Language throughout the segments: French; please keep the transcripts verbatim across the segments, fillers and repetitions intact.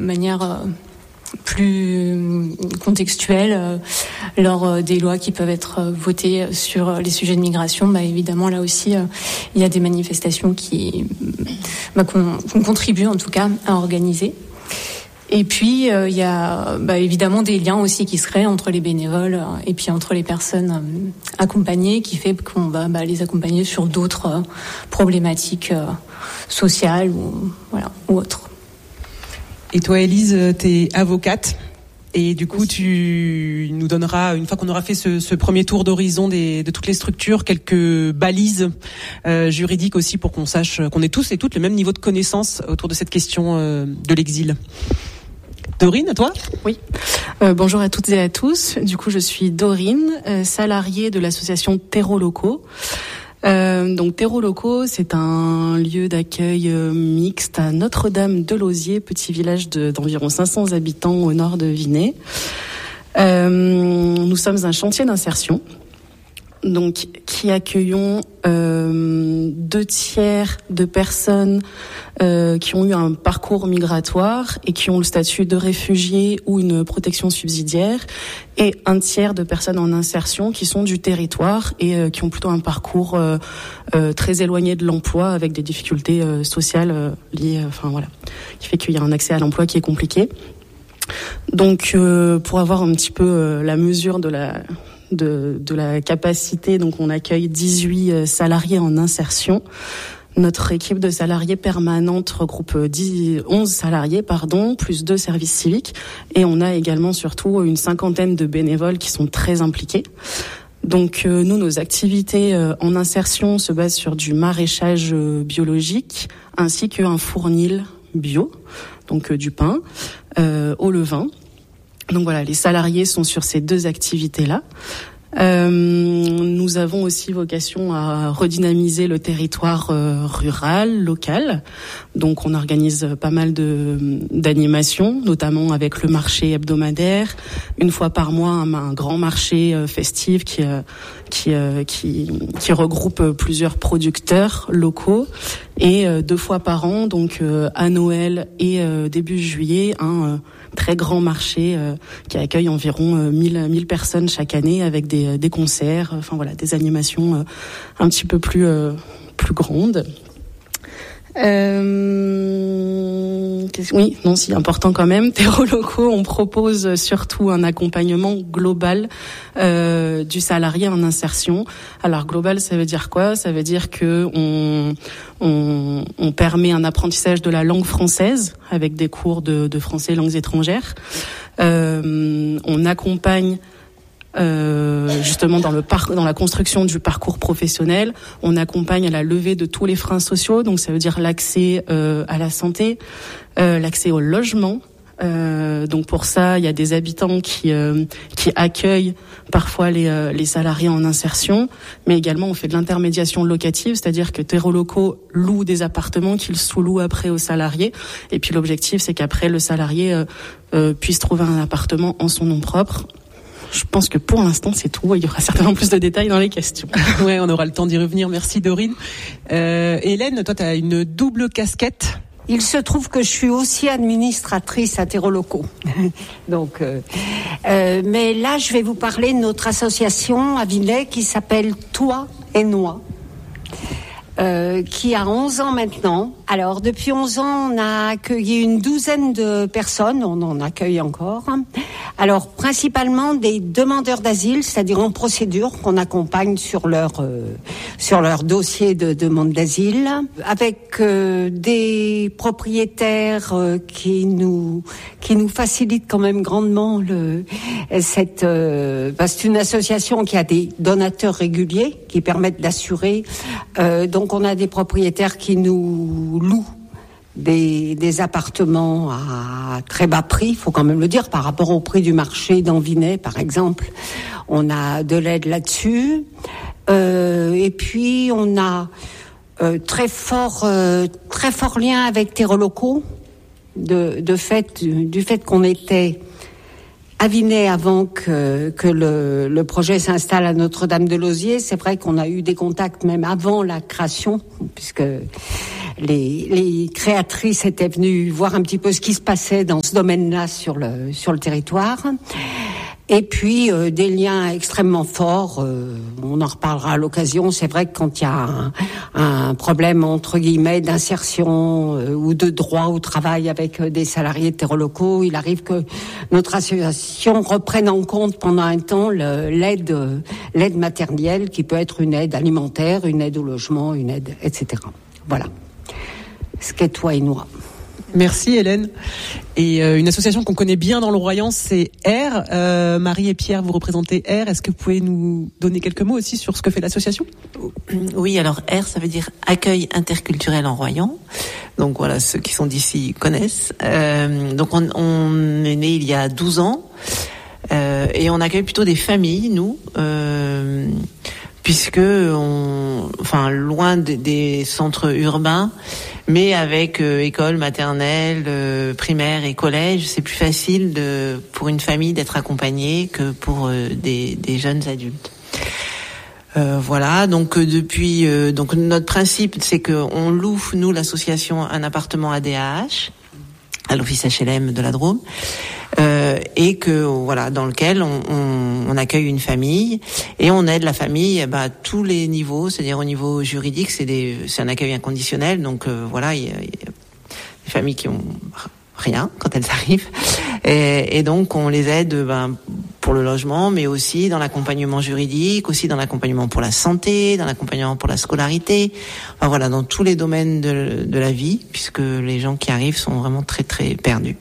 manière euh, plus contextuelle euh, lors euh, des lois qui peuvent être euh, votées sur euh, les sujets de migration. Bah, évidemment, là aussi, euh, il y a des manifestations qui, bah, qu'on, qu'on contribue en tout cas à organiser. Et puis, euh, il y a bah, évidemment des liens aussi qui se créent entre les bénévoles euh, et puis entre les personnes euh, accompagnées, qui fait qu'on va bah, les accompagner sur d'autres euh, problématiques euh, sociales ou, voilà, ou autres. Et toi, Élise, t'es avocate. Et du coup, tu nous donneras, une fois qu'on aura fait ce, ce premier tour d'horizon des, de toutes les structures, quelques balises euh, juridiques aussi pour qu'on sache qu'on ait tous et toutes le même niveau de connaissance autour de cette question euh, de l'exil. Dorine, à toi ? Oui. Euh, bonjour à toutes et à tous. Du coup, je suis Dorine, euh, salariée de l'association Terreaux Locaux. Euh, donc Terreaux Locaux, c'est un lieu d'accueil euh, mixte à Notre-Dame-de-Lausier, petit village de, d'environ cinq cents habitants au nord de Vinay. Euh, nous sommes un chantier d'insertion, donc qui accueillons euh, deux tiers de personnes euh, qui ont eu un parcours migratoire et qui ont le statut de réfugiés ou une protection subsidiaire, et un tiers de personnes en insertion qui sont du territoire et euh, qui ont plutôt un parcours euh, euh, très éloigné de l'emploi, avec des difficultés euh, sociales euh, liées, euh, enfin voilà, qui fait qu'il y a un accès à l'emploi qui est compliqué. Donc, euh, pour avoir un petit peu euh, la mesure de la De, de la capacité, donc on accueille dix-huit salariés en insertion. Notre équipe de salariés permanente regroupe dix, onze salariés, pardon, plus deux services civiques, et on a également surtout une cinquantaine de bénévoles qui sont très impliqués. Donc euh, nous, nos activités euh, en insertion se basent sur du maraîchage euh, biologique ainsi qu'un fournil bio, donc euh, du pain euh, au levain. Donc voilà, les salariés sont sur ces deux activités-là. Euh, nous avons aussi vocation à redynamiser le territoire euh, rural, local. Donc on organise pas mal de d'animations, notamment avec le marché hebdomadaire, une fois par mois un, un grand marché euh, festif qui euh, qui, euh, qui qui regroupe plusieurs producteurs locaux, et euh, deux fois par an, donc euh, à Noël et euh, début juillet, un euh, très grand marché euh, qui accueille environ euh, mille personnes chaque année, avec des, des concerts, enfin voilà, des animations euh, un petit peu plus, euh, plus grandes. Euh, oui, non, si, important quand même. Terreaux Locaux, on propose surtout un accompagnement global euh, du salarié en insertion. Alors global, ça veut dire quoi ? Ça veut dire que on, on, on permet un apprentissage de la langue française avec des cours de, de français langues étrangères. Euh, on accompagne Euh, justement dans le par- dans la construction du parcours professionnel. On accompagne à la levée de tous les freins sociaux, donc ça veut dire l'accès euh, à la santé, euh, l'accès au logement. Euh, donc pour ça, il y a des habitants qui euh, qui accueillent parfois les euh, les salariés en insertion, mais également on fait de l'intermédiation locative, c'est-à-dire que Terreaux Locaux loue des appartements qu'ils sous-louent après aux salariés, et puis l'objectif c'est qu'après le salarié euh, euh, puisse trouver un appartement en son nom propre. Je pense que pour l'instant, c'est tout. Il y aura certainement plus de détails dans les questions. Ouais, on aura le temps d'y revenir. Merci, Dorine. Euh, Hélène, toi, tu as une double casquette. Il se trouve que je suis aussi administratrice à Terreaux Locaux. Donc, euh, euh, mais là, je vais vous parler de notre association à Vinay qui s'appelle Toi et Noix. Euh, qui a onze ans maintenant. Alors, depuis onze ans, on a accueilli une douzaine de personnes, on en accueille encore. Alors, principalement des demandeurs d'asile, c'est-à-dire en procédure, qu'on accompagne sur leur euh, sur leur dossier de demande d'asile, avec euh, des propriétaires euh, qui nous qui nous facilitent quand même grandement le cette. Euh, parce que c'est une association qui a des donateurs réguliers qui permettent d'assurer. Euh, donc, Donc on a des propriétaires qui nous louent des, des appartements à très bas prix, il faut quand même le dire, par rapport au prix du marché d'Envinay, par exemple. On a de l'aide là-dessus. Euh, et puis on a euh, très fort, euh, très fort lien avec Terreaux Locaux, de, de fait, du, du fait qu'on était à Vinay avant que, que le, le projet s'installe à Notre-Dame-de-Lausier. C'est vrai qu'on a eu des contacts même avant la création, puisque les, les créatrices étaient venues voir un petit peu ce qui se passait dans ce domaine-là sur le sur le territoire. Et puis euh, des liens extrêmement forts, euh, on en reparlera à l'occasion. C'est vrai que quand il y a un, un problème entre guillemets d'insertion euh, ou de droit au travail avec euh, des salariés de terreaux locaux, il arrive que notre association reprenne en compte pendant un temps le, l'aide euh, l'aide matérielle, qui peut être une aide alimentaire, une aide au logement, une aide, et cetera. Voilà. Ce qu'est Toi et Noi. Merci Hélène. Et euh, une association qu'on connaît bien dans le Royan, c'est R. Euh, Marie et Pierre, vous représentez R. Est-ce que vous pouvez nous donner quelques mots aussi sur ce que fait l'association ? Oui, alors R, ça veut dire Accueil interculturel en Royan. Donc voilà, ceux qui sont d'ici connaissent. Euh, donc on, on est né il y a douze ans euh, et on accueille plutôt des familles, nous. Euh, puisque on, enfin, loin des, des centres urbains, mais avec euh, école maternelle, euh, primaire et collège, c'est plus facile de, pour une famille d'être accompagnée que pour euh, des, des jeunes adultes. Euh, voilà, donc euh, depuis, euh, donc notre principe, c'est que on loue, nous, l'association, un appartement A D A H à l'office H L M de la Drôme. Euh, et que voilà, dans lequel on, on, on accueille une famille et on aide la famille bah, à tous les niveaux, c'est-à-dire au niveau juridique, c'est des c'est un accueil inconditionnel, donc euh, voilà, il y, y a des familles qui ont rien quand elles arrivent et, et donc on les aide ben, pour le logement, mais aussi dans l'accompagnement juridique, aussi dans l'accompagnement pour la santé, dans l'accompagnement pour la scolarité, enfin voilà, dans tous les domaines de, de la vie, puisque les gens qui arrivent sont vraiment très très perdus.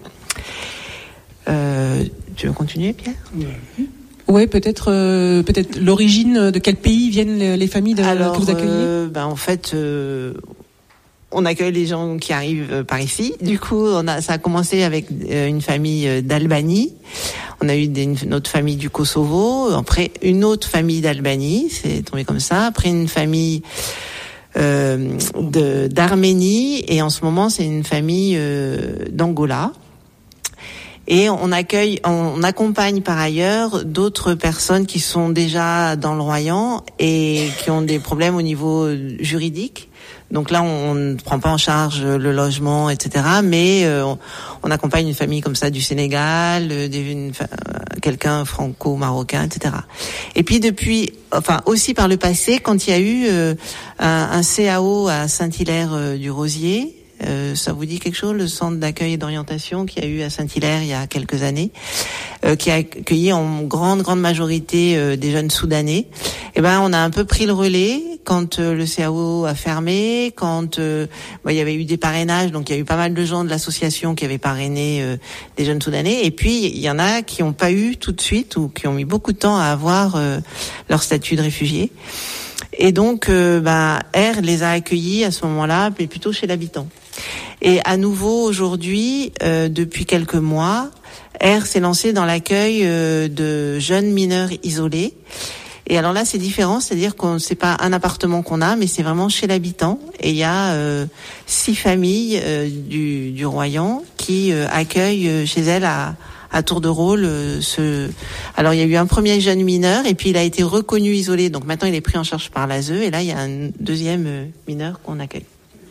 Euh, tu veux continuer, Pierre ? Oui, ouais, peut-être, euh, peut-être l'origine de quel pays viennent les familles de, Alors, que vous accueillez ? euh, ben en fait, euh, on accueille les gens qui arrivent par ici. Du coup, on a, ça a commencé avec une famille d'Albanie. On a eu des, une autre famille du Kosovo. Après, une autre famille d'Albanie. C'est tombé comme ça. Après, une famille euh, de, d'Arménie. Et en ce moment, c'est une famille euh, d'Angola. Et on accueille, on accompagne par ailleurs d'autres personnes qui sont déjà dans le Royan et qui ont des problèmes au niveau juridique. Donc là, on ne prend pas en charge le logement, et cetera. Mais euh, on, on accompagne une famille comme ça du Sénégal, euh, une, quelqu'un franco-marocain, et cetera. Et puis depuis, enfin aussi par le passé, quand il y a eu euh, un, un C A O à Saint-Hilaire-du-Rosier. Euh, ça vous dit quelque chose, le centre d'accueil et d'orientation qu'il y a eu à Saint-Hilaire il y a quelques années, euh, qui a accueilli en grande grande majorité euh, des jeunes Soudanais. Et ben on a un peu pris le relais quand euh, le C A O a fermé, quand euh, bah, il y avait eu des parrainages, donc il y a eu pas mal de gens de l'association qui avaient parrainé euh, des jeunes Soudanais. Et puis il y en a qui n'ont pas eu tout de suite ou qui ont mis beaucoup de temps à avoir euh, leur statut de réfugié. Et donc, euh, bah, R les a accueillis à ce moment-là, mais plutôt chez l'habitant. Et à nouveau, aujourd'hui, euh, depuis quelques mois, R s'est lancé dans l'accueil euh, de jeunes mineurs isolés. Et alors là, c'est différent, c'est-à-dire qu'on c'est pas un appartement qu'on a, mais c'est vraiment chez l'habitant. Et il y a euh, six familles euh, du, du Royan qui euh, accueillent euh, chez elles à à tour de rôle euh, ce alors il y a eu un premier jeune mineur et puis il a été reconnu isolé, donc maintenant il est pris en charge par l'A S E et là il y a un deuxième euh, mineur qu'on accueille.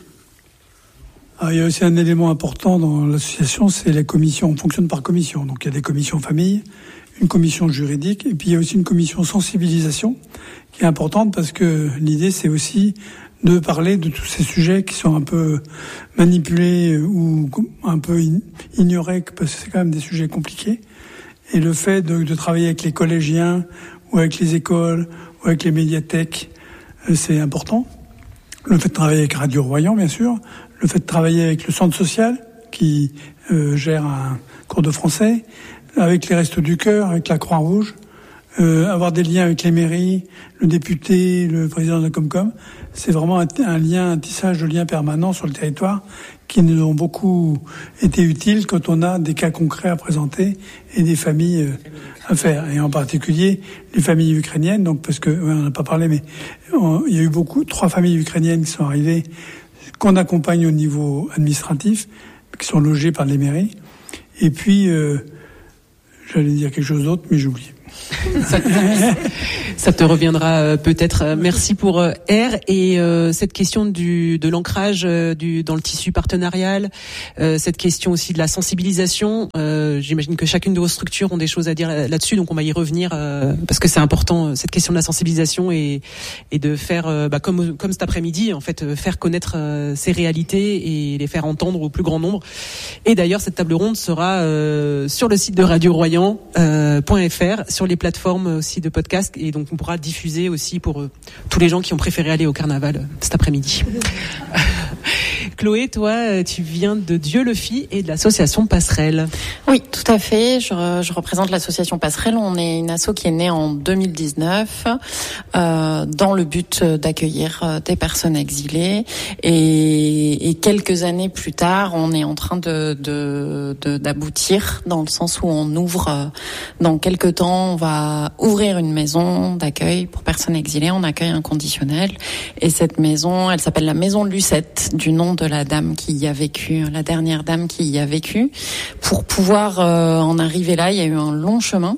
Alors, il y a aussi un élément important dans l'association, c'est les commissions. On fonctionne par commission, donc il y a des commissions famille, une commission juridique et puis il y a aussi une commission sensibilisation qui est importante parce que l'idée c'est aussi de parler de tous ces sujets qui sont un peu manipulés ou un peu ignorés, parce que c'est quand même des sujets compliqués. Et le fait de, de travailler avec les collégiens ou avec les écoles ou avec les médiathèques, c'est important. Le fait de travailler avec Radio Royan, bien sûr. Le fait de travailler avec le centre social qui euh, gère un cours de français, avec les Restos du Cœur, avec la Croix-Rouge. Euh, avoir des liens avec les mairies, le député, le président de la Comcom, c'est vraiment un, un lien, un tissage de liens permanents sur le territoire qui nous ont beaucoup été utiles quand on a des cas concrets à présenter et des familles euh, à faire. Et en particulier les familles ukrainiennes, donc parce que ouais, on n'a pas parlé, mais on, il y a eu beaucoup, trois familles ukrainiennes qui sont arrivées, qu'on accompagne au niveau administratif, qui sont logées par les mairies. Et puis, euh, j'allais dire quelque chose d'autre, mais j'ai oublié. ça, ça te reviendra peut-être. Merci pour R. Et euh, cette question du de l'ancrage euh, du dans le tissu partenarial, euh, cette question aussi de la sensibilisation. Euh, j'imagine que chacune de vos structures ont des choses à dire là-dessus, donc on va y revenir euh, parce que c'est important cette question de la sensibilisation et et de faire euh, bah, comme comme cet après-midi en fait faire connaître euh, ces réalités et les faire entendre au plus grand nombre. Et d'ailleurs cette table ronde sera euh, sur le site de Radio Royan euh, .fr, sur les plateformes aussi de podcast, et donc on pourra diffuser aussi pour euh, tous les gens qui ont préféré aller au carnaval euh, cet après-midi. Chloé, toi, tu viens de Dieu le fit et de l'association Passerelle. Oui, tout à fait. Je, je représente l'association Passerelle. On est une asso qui est née en deux mille dix-neuf euh, dans le but d'accueillir des personnes exilées. Et, et quelques années plus tard, on est en train de, de, de d'aboutir dans le sens où on ouvre, euh, dans quelques temps, on va ouvrir une maison d'accueil pour personnes exilées en accueil inconditionnel. Et cette maison, elle s'appelle la Maison de Lucette, du nom de la dame qui y a vécu, la dernière dame qui y a vécu. Pour pouvoir euh, en arriver là, il y a eu un long chemin.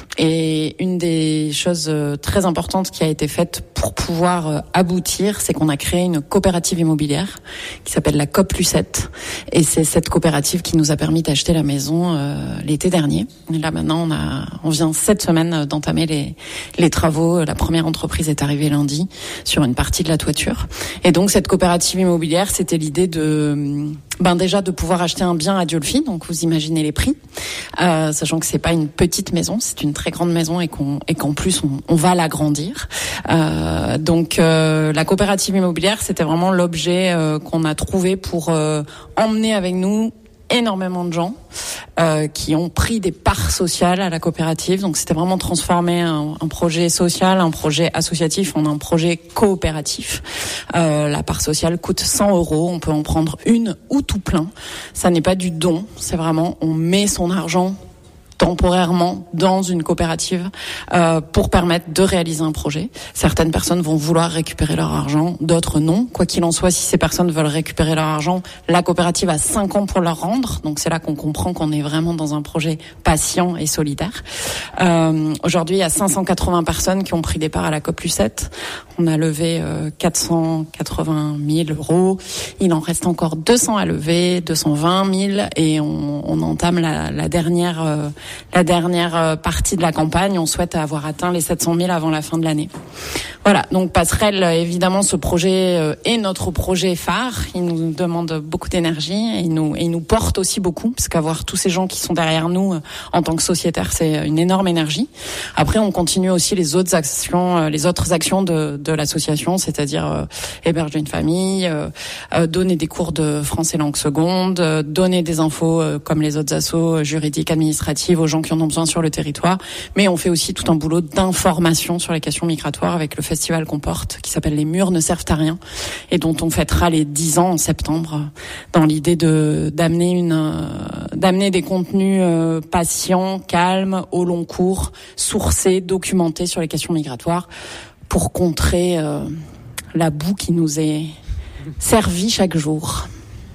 Et une des choses euh, très importantes qui a été faite pour pouvoir euh, aboutir, c'est qu'on a créé une coopérative immobilière qui s'appelle la Coop Lucette. Et c'est cette coopérative qui nous a permis d'acheter la maison euh, l'été dernier. Et là maintenant, on a, on vient cette semaine d'entamer les les travaux. La première entreprise est arrivée lundi sur une partie de la toiture. Et donc cette coopérative immobilière, c'était l'idée de ben déjà de pouvoir acheter un bien à Dieu le fit, donc vous imaginez les prix, euh, sachant que c'est pas une petite maison, c'est une très grande maison et qu'on et qu'en plus on, on va l'agrandir. Euh, donc euh, la coopérative immobilière, c'était vraiment l'objet euh, qu'on a trouvé pour euh, emmener avec nous énormément de gens euh, qui ont pris des parts sociales à la coopérative. Donc c'était vraiment transformer un, un projet social, un projet associatif en un projet coopératif. Euh, la part sociale coûte cent euros. On peut en prendre une ou tout plein. Ça n'est pas du don. C'est vraiment, on met son argent temporairement dans une coopérative euh, pour permettre de réaliser un projet. Certaines personnes vont vouloir récupérer leur argent, d'autres non. Quoi qu'il en soit, si ces personnes veulent récupérer leur argent, la coopérative a cinq ans pour leur rendre. Donc c'est là qu'on comprend qu'on est vraiment dans un projet patient et solidaire. Euh, aujourd'hui, il y a cinq cent quatre-vingts personnes qui ont pris des parts à la Coop Lucette. On a levé euh, quatre cent quatre-vingt mille euros. Il en reste encore deux cents à lever, deux cent vingt mille, et on, on entame la, la dernière euh, la dernière partie de la campagne. On souhaite avoir atteint les sept cent mille avant la fin de l'année. Voilà, donc Passerelle, évidemment, ce projet est notre projet phare. Il nous demande beaucoup d'énergie et il nous, et il nous porte aussi beaucoup, parce qu'avoir tous ces gens qui sont derrière nous en tant que sociétaires, c'est une énorme énergie. Après, on continue aussi les autres actions, les autres actions de, de l'association, c'est-à-dire euh, héberger une famille, euh, euh, donner des cours de français langue seconde, euh, donner des infos euh, comme les autres assos juridiques, administratives aux gens qui en ont besoin sur le territoire. Mais on fait aussi tout un boulot d'information sur les questions migratoires avec le festival qu'on porte, qui s'appelle Les Murs ne servent à rien, et dont on fêtera les dix ans en septembre, dans l'idée de d'amener une euh, d'amener des contenus euh, patients, calmes, au long cours, sourcés, documentés sur les questions migratoires, pour contrer euh, la boue qui nous est servie chaque jour.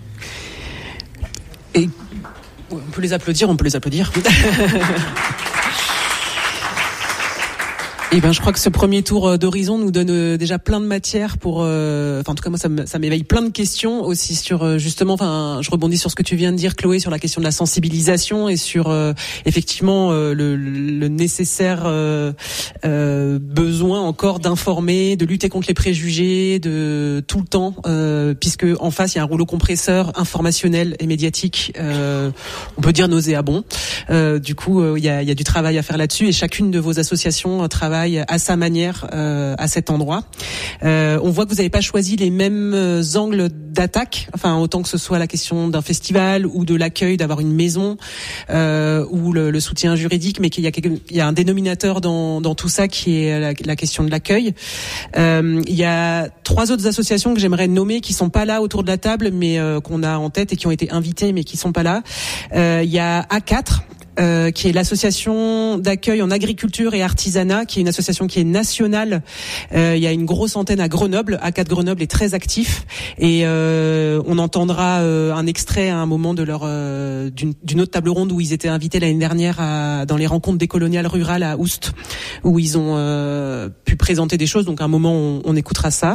Et on peut les applaudir, on peut les applaudir. Et ben, je crois que ce premier tour d'horizon nous donne euh, déjà plein de matière pour, euh, enfin, en tout cas moi ça, me, ça m'éveille plein de questions aussi sur euh, justement, enfin, je rebondis sur ce que tu viens de dire, Chloé, sur la question de la sensibilisation et sur euh, effectivement euh, le, le nécessaire euh, euh, besoin encore d'informer, de lutter contre les préjugés, de tout le temps, euh, puisque en face il y a un rouleau compresseur informationnel et médiatique, euh, on peut dire nauséabond. Euh, du coup, il euh, y, a, y a du travail à faire là-dessus, et chacune de vos associations euh, travaille à sa manière euh, à cet endroit. Euh, on voit que vous n'avez pas choisi les mêmes euh, angles d'attaque, enfin autant que ce soit la question d'un festival ou de l'accueil, d'avoir une maison euh, ou le, le soutien juridique, mais qu'il y a, il y a un dénominateur dans, dans tout ça qui est la, la question de l'accueil. Euh, il y a trois autres associations que j'aimerais nommer qui sont pas là autour de la table, mais euh, qu'on a en tête et qui ont été invitées mais qui sont pas là. Euh, il y a A quatre. euh, qui est l'association d'accueil en agriculture et artisanat, qui est une association qui est nationale. Euh, il y a une grosse antenne à Grenoble. A quatre Grenoble est très actif et euh, on entendra euh, un extrait à un moment de leur euh, d'une, d'une autre table ronde où ils étaient invités l'année dernière à, dans les rencontres décoloniales rurales à Oust, où ils ont euh, pu présenter des choses. Donc à un moment on, on écoutera ça.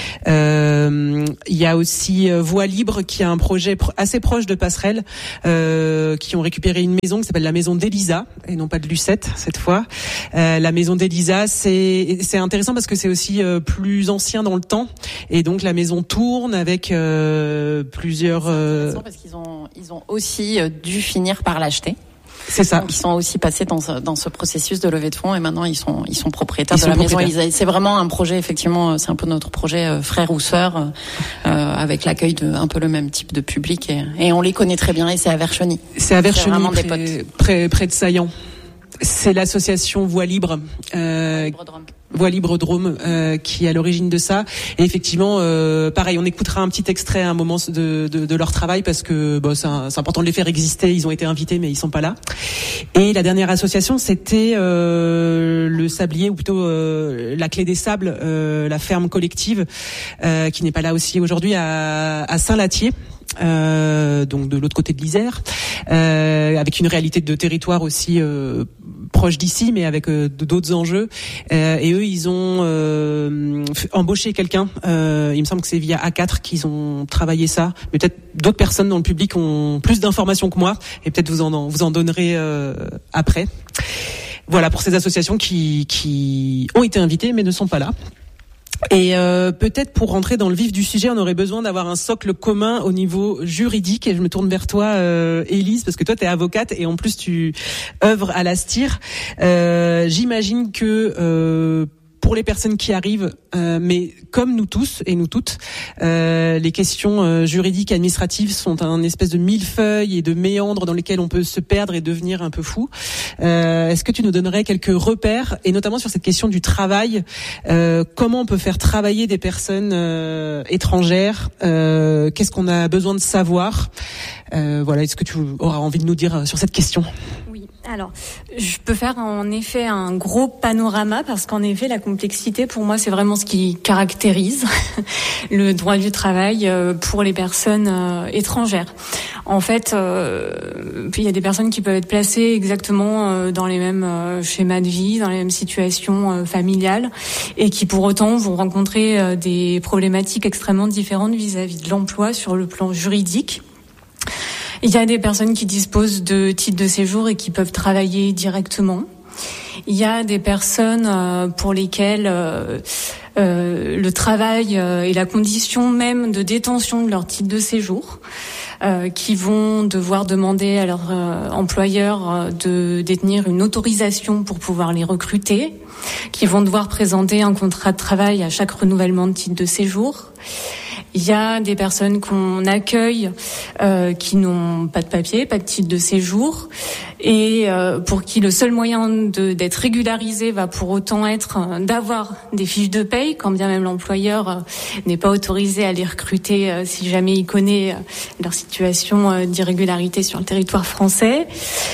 Euh, il y a aussi euh, Voix Libre, qui a un projet pro- assez proche de Passerelle, euh, qui ont récupéré une maison qui s'appelle la maison d'Elisa et non pas de Lucette cette fois. Euh, la maison d'Elisa, c'est c'est intéressant parce que c'est aussi euh, plus ancien dans le temps et donc la maison tourne avec euh, plusieurs. Euh... Parce qu'ils ont ils ont aussi dû finir par l'acheter. C'est ça. Donc, ils sont aussi passés dans ce, dans ce processus de levée de fonds et maintenant ils sont ils sont propriétaires ils de sont la maison Elisa. C'est vraiment un projet, effectivement, c'est un peu notre projet euh, frère ou sœur, euh, avec l'accueil de un peu le même type de public et, et on les connaît très bien et c'est à Vercheny. C'est à Vercheny, vraiment près, des potes. Près, près de Saillant. C'est l'association Voix Libre, euh, Voix Libre Drôme, euh, qui est à l'origine de ça. Et effectivement, euh, pareil, on écoutera un petit extrait à un moment de, de, de leur travail parce que bon, c'est, un, c'est important de les faire exister. Ils ont été invités, mais ils sont pas là. Et la dernière association, c'était euh, le Sablier, ou plutôt euh, la Clé des Sables, euh, la ferme collective, euh, qui n'est pas là aussi aujourd'hui, à, à Saint-Latier. Euh, donc de l'autre côté de l'Isère, euh, avec une réalité de territoire aussi euh, proche d'ici, mais avec euh, d'autres enjeux. Euh, et eux, ils ont euh, embauché quelqu'un. Euh, il me semble que c'est via A quatre qu'ils ont travaillé ça. Mais peut-être d'autres personnes dans le public ont plus d'informations que moi, et peut-être vous en vous en donnerez euh, après. Voilà pour ces associations qui qui ont été invitées mais ne sont pas là. Et euh, peut-être pour rentrer dans le vif du sujet, on aurait besoin d'avoir un socle commun au niveau juridique. Et je me tourne vers toi, euh, Élise, parce que toi, tu es avocate et en plus, tu œuvres à l'Astir. Euh, j'imagine que... Euh, pour les personnes qui arrivent, euh, mais comme nous tous et nous toutes, euh, les questions euh, juridiques et administratives sont un espèce de millefeuille et de méandres dans lesquels on peut se perdre et devenir un peu fou. Euh, est-ce que tu nous donnerais quelques repères, et notamment sur cette question du travail, euh, comment on peut faire travailler des personnes euh, étrangères, euh, qu'est-ce qu'on a besoin de savoir, euh, voilà, est-ce que tu auras envie de nous dire sur cette question ? Alors, je peux faire en effet un gros panorama parce qu'en effet, la complexité, pour moi, c'est vraiment ce qui caractérise le droit du travail pour les personnes étrangères. En fait, euh, il y a des personnes qui peuvent être placées exactement dans les mêmes schémas de vie, dans les mêmes situations familiales et qui, pour autant, vont rencontrer des problématiques extrêmement différentes vis-à-vis de l'emploi sur le plan juridique. Il y a des personnes qui disposent de titres de séjour et qui peuvent travailler directement. Il y a des personnes euh, pour lesquelles euh, euh, le travail euh, est la condition même de détention de leur titre de séjour, euh, qui vont devoir demander à leur euh, employeur euh, de détenir une autorisation pour pouvoir les recruter, qui vont devoir présenter un contrat de travail à chaque renouvellement de titre de séjour. Il y a des personnes qu'on accueille euh, qui n'ont pas de papier, pas de titre de séjour, et euh, pour qui le seul moyen de, d'être régularisé va pour autant être euh, d'avoir des fiches de paye, quand bien même l'employeur euh, n'est pas autorisé à les recruter euh, si jamais il connaît euh, leur situation euh, d'irrégularité sur le territoire français.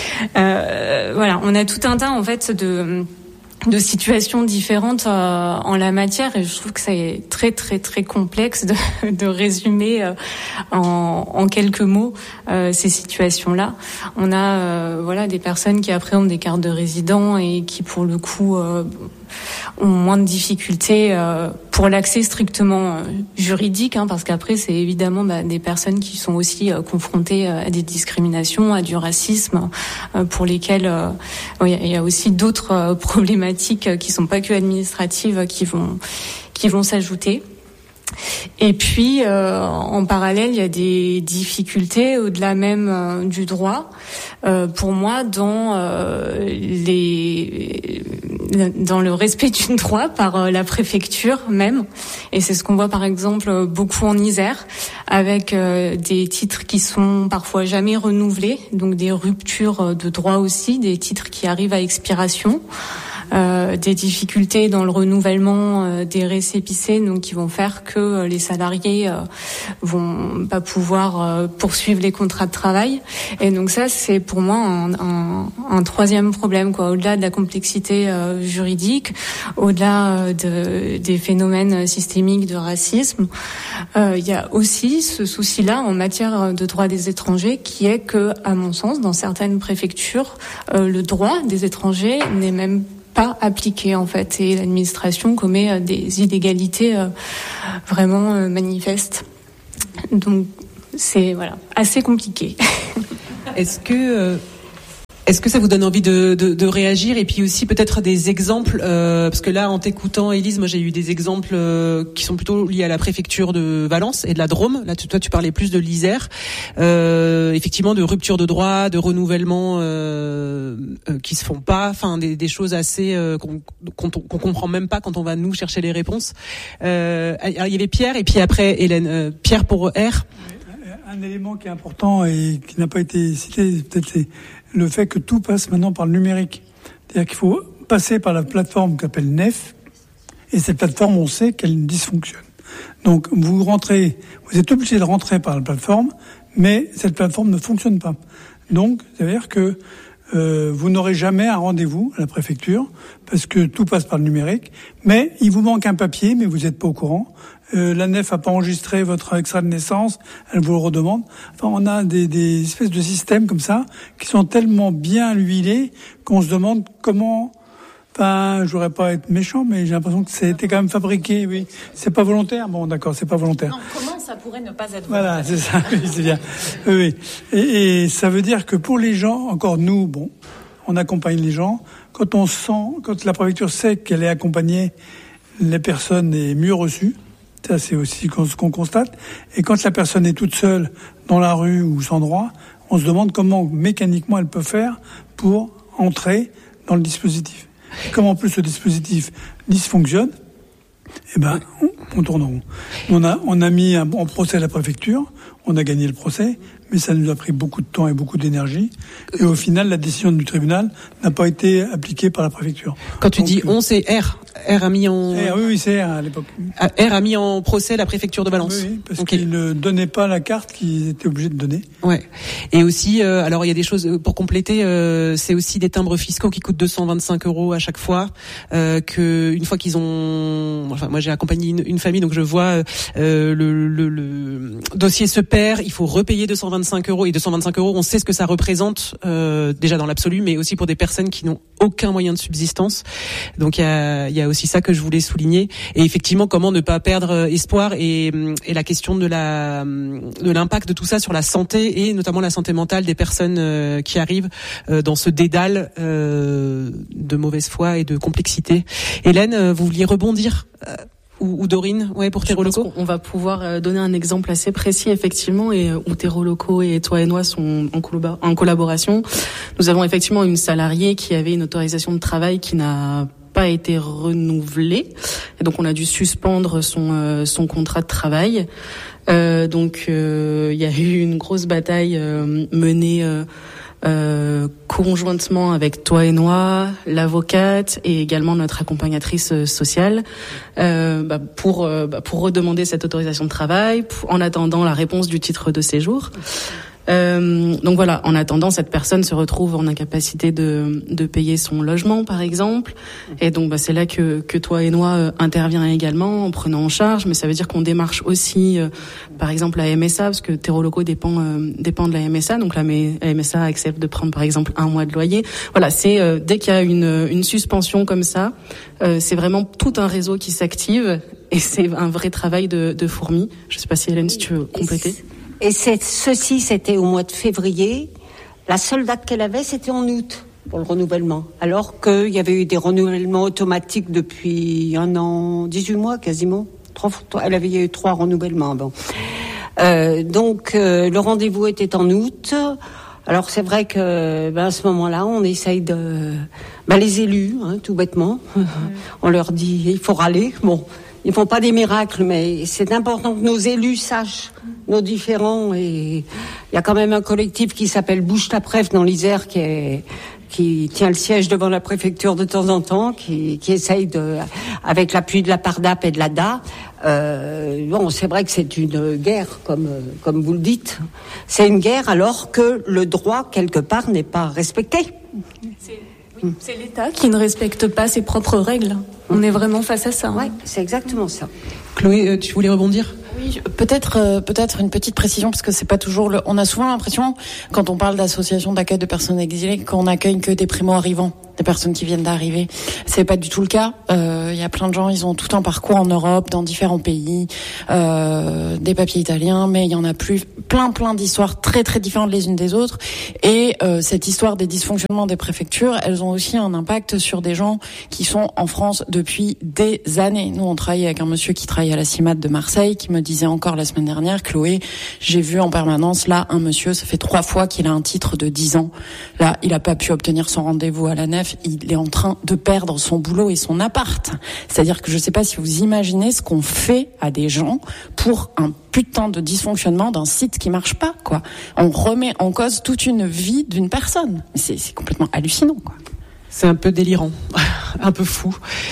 Euh, voilà, on a tout un tas en fait de de situations différentes euh, en la matière et je trouve que c'est très très très complexe de, de résumer euh, en, en quelques mots euh, ces situations-là. On a euh, voilà des personnes qui après ont des cartes de résident et qui pour le coup euh, ont moins de difficultés euh, pour l'accès strictement euh, juridique, hein, parce qu'après c'est évidemment bah, des personnes qui sont aussi euh, confrontées euh, à des discriminations, à du racisme, euh, pour lesquelles euh, il y, y a aussi d'autres euh, problématiques euh, qui sont pas que administratives, euh, qui vont qui vont s'ajouter. Et puis, euh, en parallèle, il y a des difficultés au-delà même euh, du droit. Euh, pour moi, dans euh, les dans le respect du droit par euh, la préfecture même. Et c'est ce qu'on voit par exemple beaucoup en Isère, avec euh, des titres qui sont parfois jamais renouvelés, donc des ruptures de droit aussi, des titres qui arrivent à expiration. euh, des difficultés dans le renouvellement euh, des récépissés, donc qui vont faire que euh, les salariés euh, vont pas pouvoir euh, poursuivre les contrats de travail. Et donc ça, c'est pour moi un, un, un troisième problème, quoi. Au-delà de la complexité euh, juridique, au-delà euh, de, des phénomènes systémiques de racisme, euh, il y a aussi ce souci-là en matière de droit des étrangers, qui est que, à mon sens, dans certaines préfectures, euh, le droit des étrangers n'est même pas appliqué, en fait, et l'administration commet euh, des illégalités euh, vraiment euh, manifestes. Donc c'est voilà assez compliqué. Est-ce que euh, est-ce que ça vous donne envie de, de, de réagir, et puis aussi peut-être des exemples, euh, parce que là, en t'écoutant, Élise, moi j'ai eu des exemples euh, qui sont plutôt liés à la préfecture de Valence et de la Drôme. Là, tu, toi, tu parlais plus de l'Isère, euh, effectivement, de rupture de droit, de renouvellement euh, euh, qui se font pas, enfin des, des choses assez euh, qu'on, qu'on, qu'on comprend même pas quand on va nous chercher les réponses. Euh, alors, il y avait Pierre, et puis après Hélène. Euh, Pierre pour R. Un élément qui est important et qui n'a pas été cité, peut-être, c'est le fait que tout passe maintenant par le numérique. C'est-à-dire qu'il faut passer par la plateforme qu'on appelle N E F, et cette plateforme, on sait qu'elle dysfonctionne. Donc, vous rentrez, vous êtes obligé de rentrer par la plateforme, mais cette plateforme ne fonctionne pas. Donc, c'est-à-dire que euh, vous n'aurez jamais un rendez-vous à la préfecture, parce que tout passe par le numérique, mais il vous manque un papier, mais vous n'êtes pas au courant. Euh, la N E F a pas enregistré votre extrait de naissance, elle vous le redemande. Enfin, on a des, des espèces de systèmes comme ça qui sont tellement bien huilés qu'on se demande comment. Enfin, je voudrais pas être méchant, mais j'ai l'impression que c'était quand même fabriqué. Oui, c'est pas volontaire. Bon, d'accord, c'est pas volontaire. Non, comment ça pourrait ne pas être volontaire? Voilà, c'est ça. Oui, c'est bien. Oui, oui. Et, et ça veut dire que pour les gens, encore nous, bon, on accompagne les gens. Quand on sent, quand la préfecture sait qu'elle est accompagnée, les personnes est mieux reçues. Ça, c'est aussi ce qu'on constate. Et quand la personne est toute seule dans la rue ou sans droit, on se demande comment mécaniquement elle peut faire pour entrer dans le dispositif. Et comme en plus le dispositif dysfonctionne, eh ben, on, on tourne en rond. On a, on a mis un, en procès à la préfecture, on a gagné le procès, mais ça nous a pris beaucoup de temps et beaucoup d'énergie. Et au final, la décision du tribunal n'a pas été appliquée par la préfecture. Quand tu Donc, dis on, c'est R. R a mis en. R, oui, oui, c'est R à l'époque. R a mis en procès la préfecture de Valence. Oui, oui, parce okay. qu'ils ne donnaient pas la carte qu'ils étaient obligés de donner. Ouais. Et aussi, euh, alors il y a des choses pour compléter. Euh, c'est aussi des timbres fiscaux qui coûtent deux cent vingt-cinq euros à chaque fois. Euh, que une fois qu'ils ont, enfin moi j'ai accompagné une, une famille, donc je vois euh, le, le, le dossier se perd. Il faut repayer deux cent vingt-cinq euros, et deux cent vingt-cinq euros, on sait ce que ça représente euh, déjà dans l'absolu, mais aussi pour des personnes qui n'ont aucun moyen de subsistance. Donc il y a, il y a aussi ça que je voulais souligner. Et effectivement, comment ne pas perdre espoir, et, et la question de la de l'impact de tout ça sur la santé, et notamment la santé mentale des personnes euh, qui arrivent euh, dans ce dédale euh, de mauvaise foi et de complexité. Hélène, euh, vous vouliez rebondir euh, ou, ou Dorine, ouais, pour Terreau Locaux. On va pouvoir donner un exemple assez précis, effectivement, et où Terreau Locaux et Toi et Moi sont en, collab- en collaboration. Nous avons effectivement une salariée qui avait une autorisation de travail qui n'a pas été renouvelée, et donc on a dû suspendre son euh, son contrat de travail. Euh, donc euh, il y a eu une grosse bataille euh, menée euh, Euh, conjointement avec Toi et Moi, l'avocate et également notre accompagnatrice euh, sociale, euh, bah, pour euh, bah, pour redemander cette autorisation de travail pour, en attendant la réponse du titre de séjour. Euh, donc voilà, en attendant, cette personne se retrouve en incapacité de de payer son logement, par exemple, et donc bah, c'est là que que Toi et Moi euh, intervient également en prenant en charge. Mais ça veut dire qu'on démarche aussi, euh, par exemple, la M S A, parce que Terreau Locaux dépend euh, dépend de la M S A, donc la, la M S A accepte de prendre par exemple un mois de loyer. Voilà, c'est euh, dès qu'il y a une une suspension comme ça, euh, c'est vraiment tout un réseau qui s'active, et c'est un vrai travail de de fourmi. Je sais pas si Hélène, si tu veux compléter. Et c'est, ceci, c'était au mois de février. La seule date qu'elle avait, c'était en août pour le renouvellement. Alors qu'il y avait eu des renouvellements automatiques depuis un an, dix-huit mois quasiment. Trois, elle avait eu trois renouvellements avant. Euh, donc euh, le rendez-vous était en août. Alors c'est vrai que ben, à ce moment-là, on essaye de... Ben, les élus, hein, tout bêtement, mmh. on leur dit il faut râler. Bon, ils font pas des miracles, mais c'est important que nos élus sachent nos différends. Et il y a quand même un collectif qui s'appelle Bouge ta Préf dans l'Isère qui est qui tient le siège devant la préfecture de temps en temps, qui, qui essaye de, avec l'appui de la Pardap et de l'A D A. Euh, bon, c'est vrai que c'est une guerre, comme comme vous le dites. C'est une guerre alors que le droit quelque part n'est pas respecté. C'est, oui, c'est l'État qui ne respecte pas ses propres règles. On est vraiment face à ça. Ouais, c'est exactement ça. Chloé, tu voulais rebondir ? Oui, peut-être euh, peut-être une petite précision parce que c'est pas toujours le. On a souvent l'impression quand on parle d'association d'accueil de personnes exilées qu'on accueille que des primo-arrivants, des personnes qui viennent d'arriver. C'est pas du tout le cas. Il euh, y a plein de gens, ils ont tout un parcours en Europe, dans différents pays, euh, des papiers italiens, mais il y en a plus, plein plein d'histoires très très différentes les unes des autres. Et euh, cette histoire des dysfonctionnements des préfectures, elles ont aussi un impact sur des gens qui sont en France depuis des années. Nous, on travaille avec un monsieur qui travaille à la CIMAT de Marseille, qui me disait encore la semaine dernière, Chloé, j'ai vu en permanence là un monsieur, ça fait trois fois qu'il a un titre de dix ans. Là, il a pas pu obtenir son rendez-vous à la nef, il est en train de perdre son boulot et son appart. C'est-à-dire que je sais pas si vous imaginez ce qu'on fait à des gens pour un putain de dysfonctionnement d'un site qui marche pas, quoi. On remet en cause toute une vie d'une personne. C'est, c'est complètement hallucinant, quoi. C'est un peu délirant, un peu fou.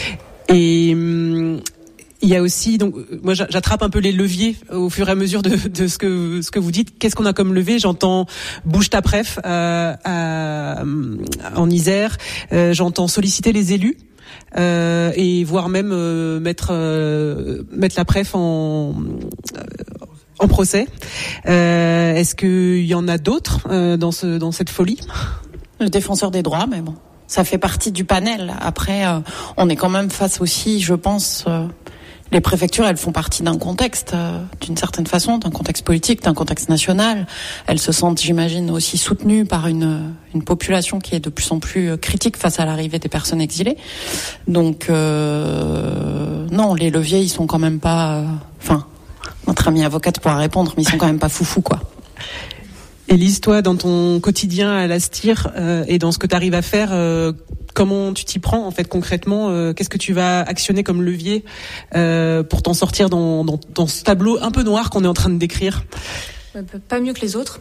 Et hum, il y a aussi, donc moi j'attrape un peu les leviers au fur et à mesure de, de ce que ce que vous dites. Qu'est-ce qu'on a comme levier ? J'entends bouge ta préf euh, à, en Isère. Euh, j'entends solliciter les élus. Euh, et voire même euh, mettre euh, mettre la préf en euh, en procès. Euh, est-ce qu'il y en a d'autres euh, dans ce dans cette folie ? Le défenseur des droits, mais bon, ça fait partie du panel. Après, euh, on est quand même face aussi, je pense. Euh, Les préfectures, elles font partie d'un contexte, euh, d'une certaine façon, d'un contexte politique, d'un contexte national. Elles se sentent, j'imagine, aussi soutenues par une, une population qui est de plus en plus critique face à l'arrivée des personnes exilées. Donc, euh, non, les leviers, ils sont quand même pas... Enfin, euh, notre amie avocate pourra répondre, mais ils sont quand même pas foufous, quoi. Élise, toi, dans ton quotidien à l'Astir euh, et dans ce que tu arrives à faire, euh, comment tu t'y prends en fait concrètement euh, Qu'est-ce que tu vas actionner comme levier euh, pour t'en sortir dans, dans, dans ce tableau un peu noir qu'on est en train de décrire ? Pas mieux que les autres.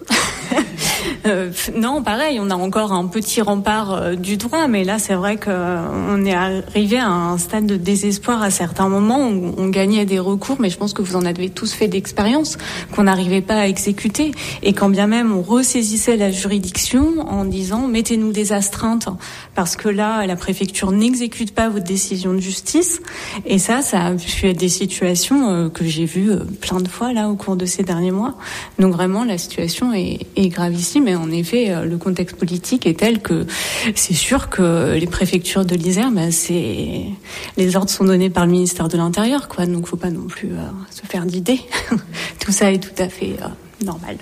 euh, non, pareil, on a encore un petit rempart euh, du droit, mais là, c'est vrai qu'on est arrivé à un stade de désespoir à certains moments où on gagnait des recours, mais je pense que vous en avez tous fait d'expérience, qu'on n'arrivait pas à exécuter. Et quand bien même on ressaisissait la juridiction en disant « mettez-nous des astreintes », parce que là, la préfecture n'exécute pas votre décision de justice. Et ça, ça a pu être des situations euh, que j'ai vues euh, plein de fois là au cours de ces derniers mois. Donc vraiment, la situation est, est gravissime. Et en effet, le contexte politique est tel que c'est sûr que les préfectures de l'Isère, bah, c'est les ordres sont donnés par le ministère de l'Intérieur, quoi. Donc, faut pas non plus euh, se faire d'idées. Tout ça est tout à fait euh, normal.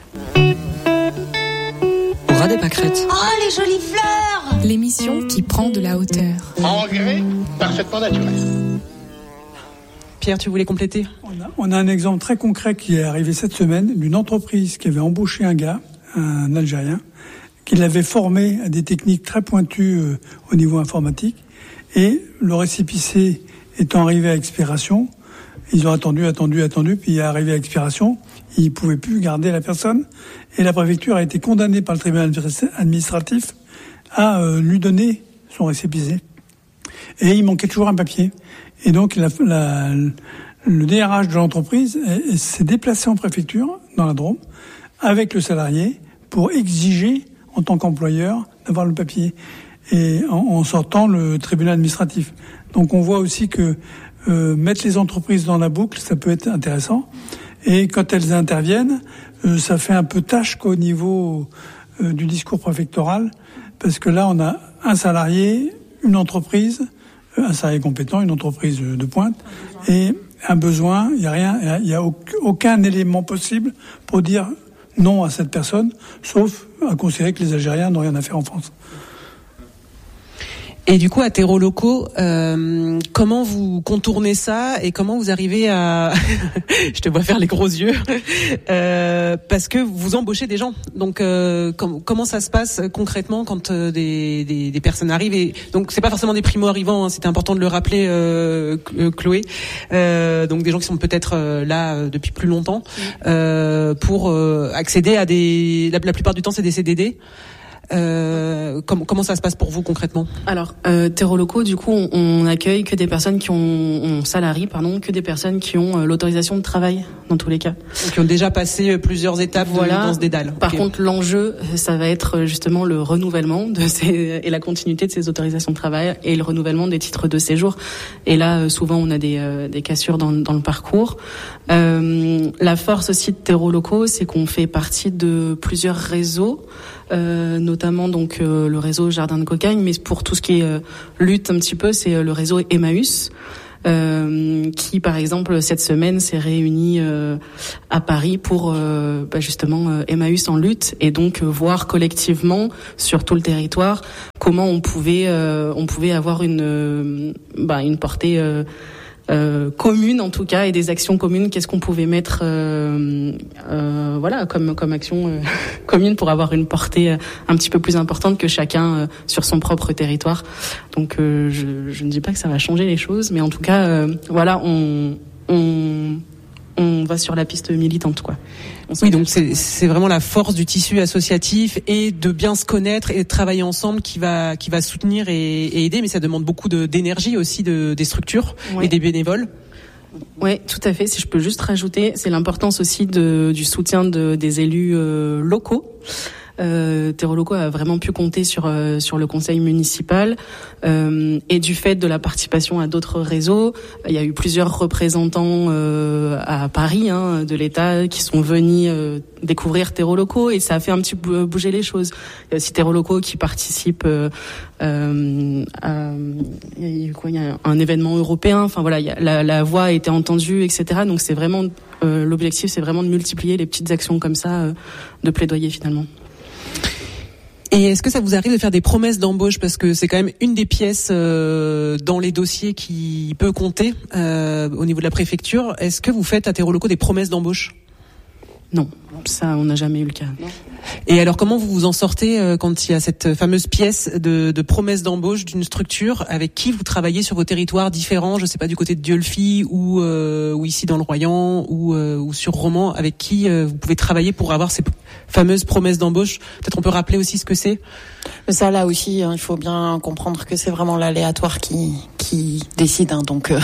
Au ras des pâquerettes. Oh, les jolies fleurs! L'émission qui prend de la hauteur. Engrais parfaitement naturel. Pierre, tu voulais compléter ? On a, on a un exemple très concret qui est arrivé cette semaine d'une entreprise qui avait embauché un gars, un Algérien, qui l'avait formé à des techniques très pointues euh, au niveau informatique. Et le récépissé étant arrivé à expiration, ils ont attendu, attendu, attendu, puis il est arrivé à expiration, ils ne pouvaient plus garder la personne. Et la préfecture a été condamnée par le tribunal administratif à euh, lui donner son récépissé. Et il manquait toujours un papier. Et donc, la, la, le D R H de l'entreprise s'est déplacé en préfecture, dans la Drôme, avec le salarié, pour exiger, en tant qu'employeur, d'avoir le papier, et en, en sortant le tribunal administratif. Donc, on voit aussi que euh, mettre les entreprises dans la boucle, ça peut être intéressant. Et quand elles interviennent, euh, ça fait un peu tâche qu'au niveau euh, du discours préfectoral, parce que là, on a un salarié, une entreprise, un salarié compétent, une entreprise de pointe, et un besoin, il n'y a rien, il n'y a aucun élément possible pour dire non à cette personne, sauf à considérer que les Algériens n'ont rien à faire en France. Et du coup, à terreaux locaux, euh, comment vous contournez ça et comment vous arrivez à... Je te vois faire les gros yeux. Euh, parce que vous embauchez des gens. Donc, euh, com- comment ça se passe concrètement quand euh, des, des, des personnes arrivent et donc, c'est pas forcément des primo-arrivants, hein, c'était important de le rappeler, euh, Chloé. Euh, donc, des gens qui sont peut-être euh, là euh, depuis plus longtemps euh, pour euh, accéder à des... La, la plupart du temps, c'est des C D D. Euh, euh, comment, comment ça se passe pour vous concrètement? Alors, euh, terreaux locaux, du coup, on, on accueille que des personnes qui ont, on salarie, pardon, que des personnes qui ont euh, l'autorisation de travail dans tous les cas. Qui ont déjà passé plusieurs étapes voilà. de, dans ce dédale. Par okay. contre, l'enjeu, ça va être justement le renouvellement de ces, et la continuité de ces autorisations de travail et le renouvellement des titres de séjour. Et là, souvent, on a des, euh, des cassures dans, dans le parcours. Euh, la force aussi de terreaux locaux, c'est qu'on fait partie de plusieurs réseaux. Euh, notamment donc euh, le réseau Jardin de Cocagne, mais pour tout ce qui est euh, lutte un petit peu, c'est euh, le réseau Emmaüs, euh, qui par exemple cette semaine s'est réuni euh, à Paris pour euh, bah, justement euh, Emmaüs en lutte, et donc euh, voir collectivement sur tout le territoire comment on pouvait euh, on pouvait avoir une euh, bah, une portée euh, Euh, commune en tout cas, et des actions communes. Qu'est-ce qu'on pouvait mettre euh, euh, voilà comme comme action euh, commune pour avoir une portée euh, un petit peu plus importante que chacun euh, sur son propre territoire. Donc euh, je, je ne dis pas que ça va changer les choses, mais en tout cas euh, voilà, on on on va sur la piste militante, quoi. Oui, donc c'est, c'est vraiment la force du tissu associatif et de bien se connaître et de travailler ensemble qui va qui va soutenir et, et aider, mais ça demande beaucoup de, d'énergie aussi de, des structures ouais. et des bénévoles. Oui, tout à fait. Si je peux juste rajouter, c'est l'importance aussi de, du soutien de, des élus euh, locaux. Euh, Terreaux locaux a vraiment pu compter sur euh, sur le conseil municipal euh, et du fait de la participation à d'autres réseaux, il y a eu plusieurs représentants euh, à Paris hein, de l'État qui sont venus euh, découvrir Terreaux locaux, et ça a fait un petit peu bouger les choses. Il y a aussi Terreaux locaux qui participent euh, euh, à il y a eu quoi, il y a un événement européen. Enfin voilà, il y a, la, la voix a été entendue, et cetera. Donc c'est vraiment euh, l'objectif, c'est vraiment de multiplier les petites actions comme ça euh, de plaidoyer finalement. Et est-ce que ça vous arrive de faire des promesses d'embauche, parce que c'est quand même une des pièces euh, dans les dossiers qui peut compter euh, au niveau de la préfecture. Est-ce que vous faites à Terreaux locaux des promesses d'embauche? Non, ça on n'a jamais eu le cas. Non. Et alors comment vous vous en sortez euh, quand il y a cette fameuse pièce de, de promesse d'embauche d'une structure? Avec qui vous travaillez sur vos territoires différents, je sais pas, du côté de Dieulefit ou, euh, ou ici dans le Royan ou, euh, ou sur Romans, avec qui euh, vous pouvez travailler pour avoir ces fameuses promesses d'embauche? Peut-être on peut rappeler aussi ce que c'est. Ça là aussi, hein, il faut bien comprendre que c'est vraiment l'aléatoire qui, qui décide, hein, donc... Euh...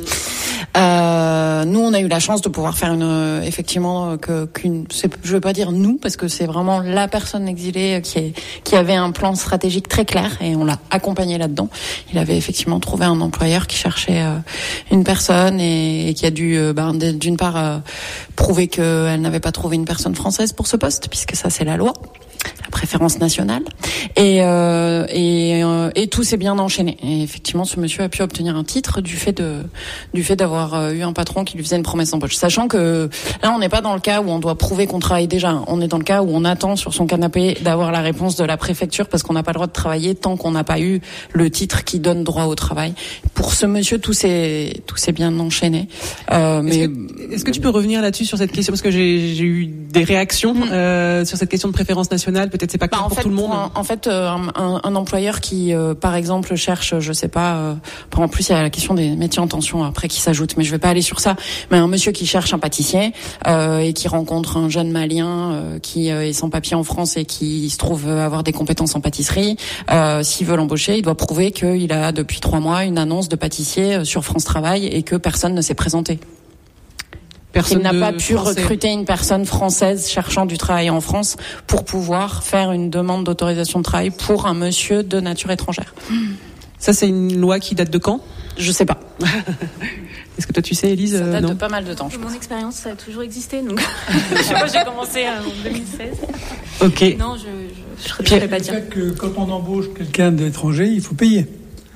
Euh, nous, on a eu la chance de pouvoir faire une, euh, effectivement, que, qu'une, c'est, je veux pas dire nous, parce que c'est vraiment la personne exilée qui est, qui avait un plan stratégique très clair, et on l'a accompagné là-dedans. Il avait effectivement trouvé un employeur qui cherchait euh, une personne et, et qui a dû, euh, ben, d'une part, euh, prouver qu'elle n'avait pas trouvé une personne française pour ce poste, puisque ça c'est la loi, la préférence nationale, et euh, et, euh, et tout s'est bien enchaîné. Et effectivement, ce monsieur a pu obtenir un titre du fait de du fait d'avoir euh, eu un patron qui lui faisait une promesse d'embauche. Sachant que là, on n'est pas dans le cas où on doit prouver qu'on travaille déjà. On est dans le cas où on attend sur son canapé d'avoir la réponse de la préfecture, parce qu'on n'a pas le droit de travailler tant qu'on n'a pas eu le titre qui donne droit au travail. Pour ce monsieur, tout s'est tout s'est bien enchaîné. Euh, mais est-ce que, est-ce que tu peux revenir là-dessus sur cette question, parce que j'ai j'ai eu des réactions euh, sur cette question de préférence nationale. Peut-être c'est pas clair bah, pour fait, tout le monde. En, en fait, euh, un, un employeur qui, euh, par exemple, cherche, je sais pas. Euh, en plus, il y a la question des métiers en tension après qui s'ajoute, mais je vais pas aller sur ça. Mais un monsieur qui cherche un pâtissier euh, et qui rencontre un jeune Malien euh, qui euh, est sans papier en France et qui se trouve avoir des compétences en pâtisserie, euh, s'il veut l'embaucher, il doit prouver qu'il a depuis trois mois une annonce de pâtissier sur France Travail et que personne ne s'est présenté. Personne n'a pas pu français. recruter une personne française cherchant du travail en France pour pouvoir faire une demande d'autorisation de travail pour un monsieur de nature étrangère. Ça, c'est une loi qui date de quand ? Je sais pas. Est-ce que toi tu sais, Élise? Ça date non de pas mal de temps. Mon expérience, ça a toujours existé, donc je sais pas, j'ai commencé en deux mille seize. Ok. Non, je je, je, je vais pas dire. Le fait que quand on embauche quelqu'un d'étranger, il faut payer,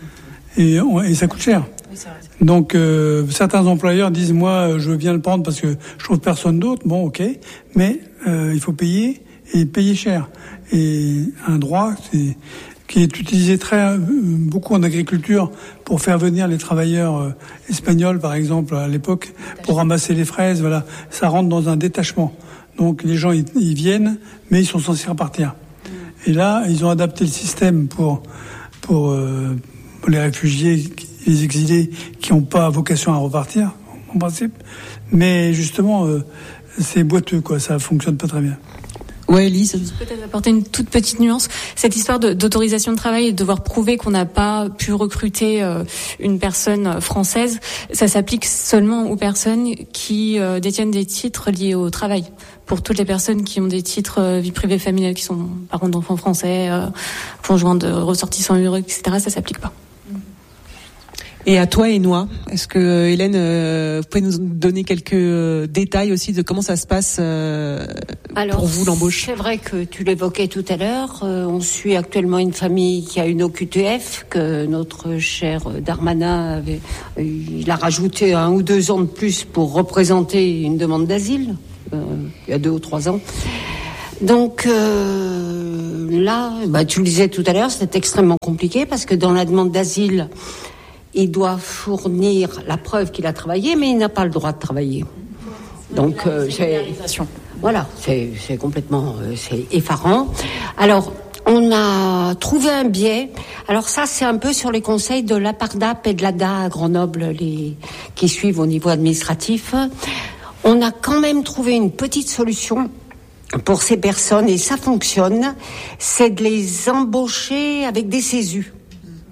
et, on, et ça coûte cher. Oui, c'est vrai. Donc euh, certains employeurs disent moi je veux bien le prendre parce que je trouve personne d'autre. Bon, ok, mais euh, il faut payer et payer cher. Et un droit, c'est qui est utilisé très beaucoup en agriculture pour faire venir les travailleurs euh, espagnols, par exemple, à l'époque, pour ramasser les fraises. Voilà, ça rentre dans un détachement. Donc les gens ils, ils viennent, mais ils sont censés repartir. Et là, ils ont adapté le système pour pour, euh, pour les réfugiés, les exilés qui n'ont pas vocation à repartir, en principe. Mais justement, euh, c'est boiteux, quoi. Ça fonctionne pas très bien. Ouais, Elise. Peut-être apporter une toute petite nuance. Cette histoire de, d'autorisation de travail et de devoir prouver qu'on n'a pas pu recruter euh, une personne française, ça s'applique seulement aux personnes qui euh, détiennent des titres liés au travail. Pour toutes les personnes qui ont des titres euh, vie privée familiale, qui sont parents d'enfants français, euh, conjoints de ressortissants heureux, et cetera, ça s'applique pas. Et à toi, Énois, est-ce que Hélène, euh, vous pouvez nous donner quelques euh, détails aussi de comment ça se passe euh, Alors, pour vous l'embauche? C'est vrai que tu l'évoquais tout à l'heure. Euh, on suit actuellement une famille qui a une O Q T F que notre cher Darmanin avait. Euh, il a rajouté un ou deux ans de plus pour représenter une demande d'asile. Euh, il y a deux ou trois ans. Donc euh, là, bah, tu le disais tout à l'heure, c'est extrêmement compliqué parce que dans la demande d'asile, il doit fournir la preuve qu'il a travaillé, mais il n'a pas le droit de travailler. Donc, euh, c'est, voilà, c'est, c'est complètement, euh, c'est effarant. Alors, on a trouvé un biais. Alors ça, c'est un peu sur les conseils de l'APARDAP et de l'A D A à Grenoble, les qui suivent au niveau administratif. On a quand même trouvé une petite solution pour ces personnes, et ça fonctionne. C'est de les embaucher avec des C E S U.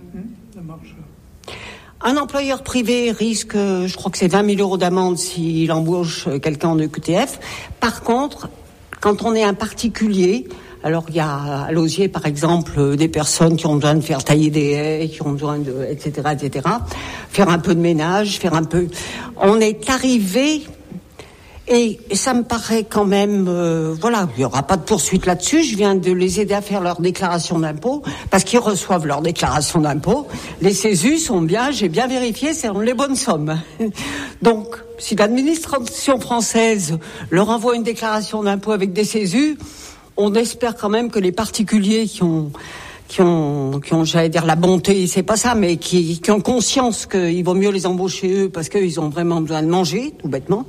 Un employeur privé risque, je crois que c'est vingt mille euros d'amende s'il embauche quelqu'un en E Q T F. Par contre, quand on est un particulier, alors il y a à Lausier par exemple des personnes qui ont besoin de faire tailler des haies, qui ont besoin de, et cetera, et cetera, faire un peu de ménage, faire un peu. On est arrivé. Et ça me paraît quand même, euh, voilà, il n'y aura pas de poursuite là-dessus. Je viens de les aider à faire leur déclaration d'impôt, parce qu'ils reçoivent leur déclaration d'impôt. Les C E S U sont bien, j'ai bien vérifié, c'est les bonnes sommes. Donc, si l'administration française leur envoie une déclaration d'impôt avec des C E S U, on espère quand même que les particuliers qui ont... qui ont, qui ont, j'allais dire la bonté, c'est pas ça, mais qui, qui ont conscience qu'il vaut mieux les embaucher eux, parce qu'ils ont vraiment besoin de manger, tout bêtement.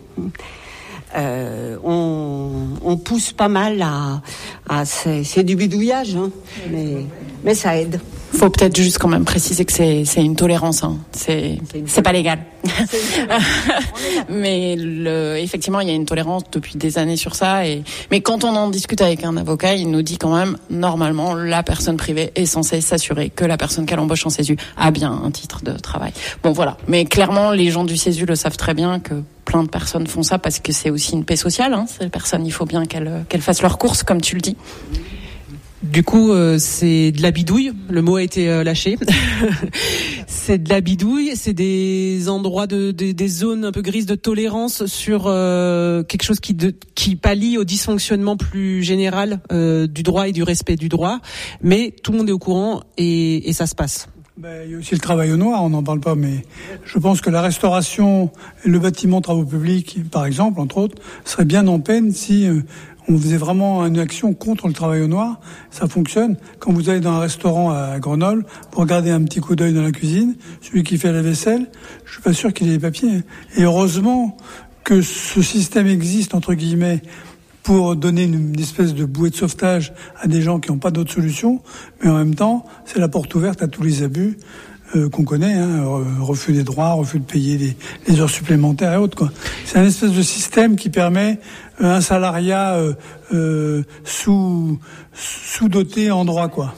Euh, on, on pousse pas mal à, à c'est, c'est du bidouillage, hein, mais, mais ça aide. Faut peut-être juste quand même préciser que c'est, c'est une tolérance, hein. C'est, c'est, c'est pas légal. C'est mais le, effectivement, il y a une tolérance depuis des années sur ça. Et, mais quand on en discute avec un avocat, il nous dit quand même, normalement, la personne privée est censée s'assurer que la personne qu'elle embauche en C E S U a bien un titre de travail. Bon, voilà. Mais clairement, les gens du C E S U le savent très bien que plein de personnes font ça parce que c'est aussi une paix sociale, hein. Ces personnes, il faut bien qu'elles, qu'elles fassent leurs courses, comme tu le dis. Du coup, euh, c'est de la bidouille. Le mot a été euh, lâché. C'est de la bidouille. C'est des endroits de, de des zones un peu grises de tolérance sur euh, quelque chose qui de, qui pallie au dysfonctionnement plus général euh, du droit et du respect du droit. Mais tout le monde est au courant et, et ça se passe. Ben, il y a aussi le travail au noir, on n'en parle pas, mais je pense que la restauration et le bâtiment travaux publics, par exemple, entre autres, seraient bien en peine si euh, on faisait vraiment une action contre le travail au noir. Ça fonctionne. Quand vous allez dans un restaurant à Grenoble, pour regarder un petit coup d'œil dans la cuisine, celui qui fait la vaisselle, je suis pas sûr qu'il ait les papiers. Et heureusement que ce système existe, entre guillemets, pour donner une, une espèce de bouée de sauvetage à des gens qui n'ont pas d'autre solution, mais en même temps, c'est la porte ouverte à tous les abus euh, qu'on connaît, hein, refus des droits, refus de payer les, les heures supplémentaires et autres, quoi. C'est un espèce de système qui permet euh, un salariat euh, euh, sous sous-doté en droit, quoi.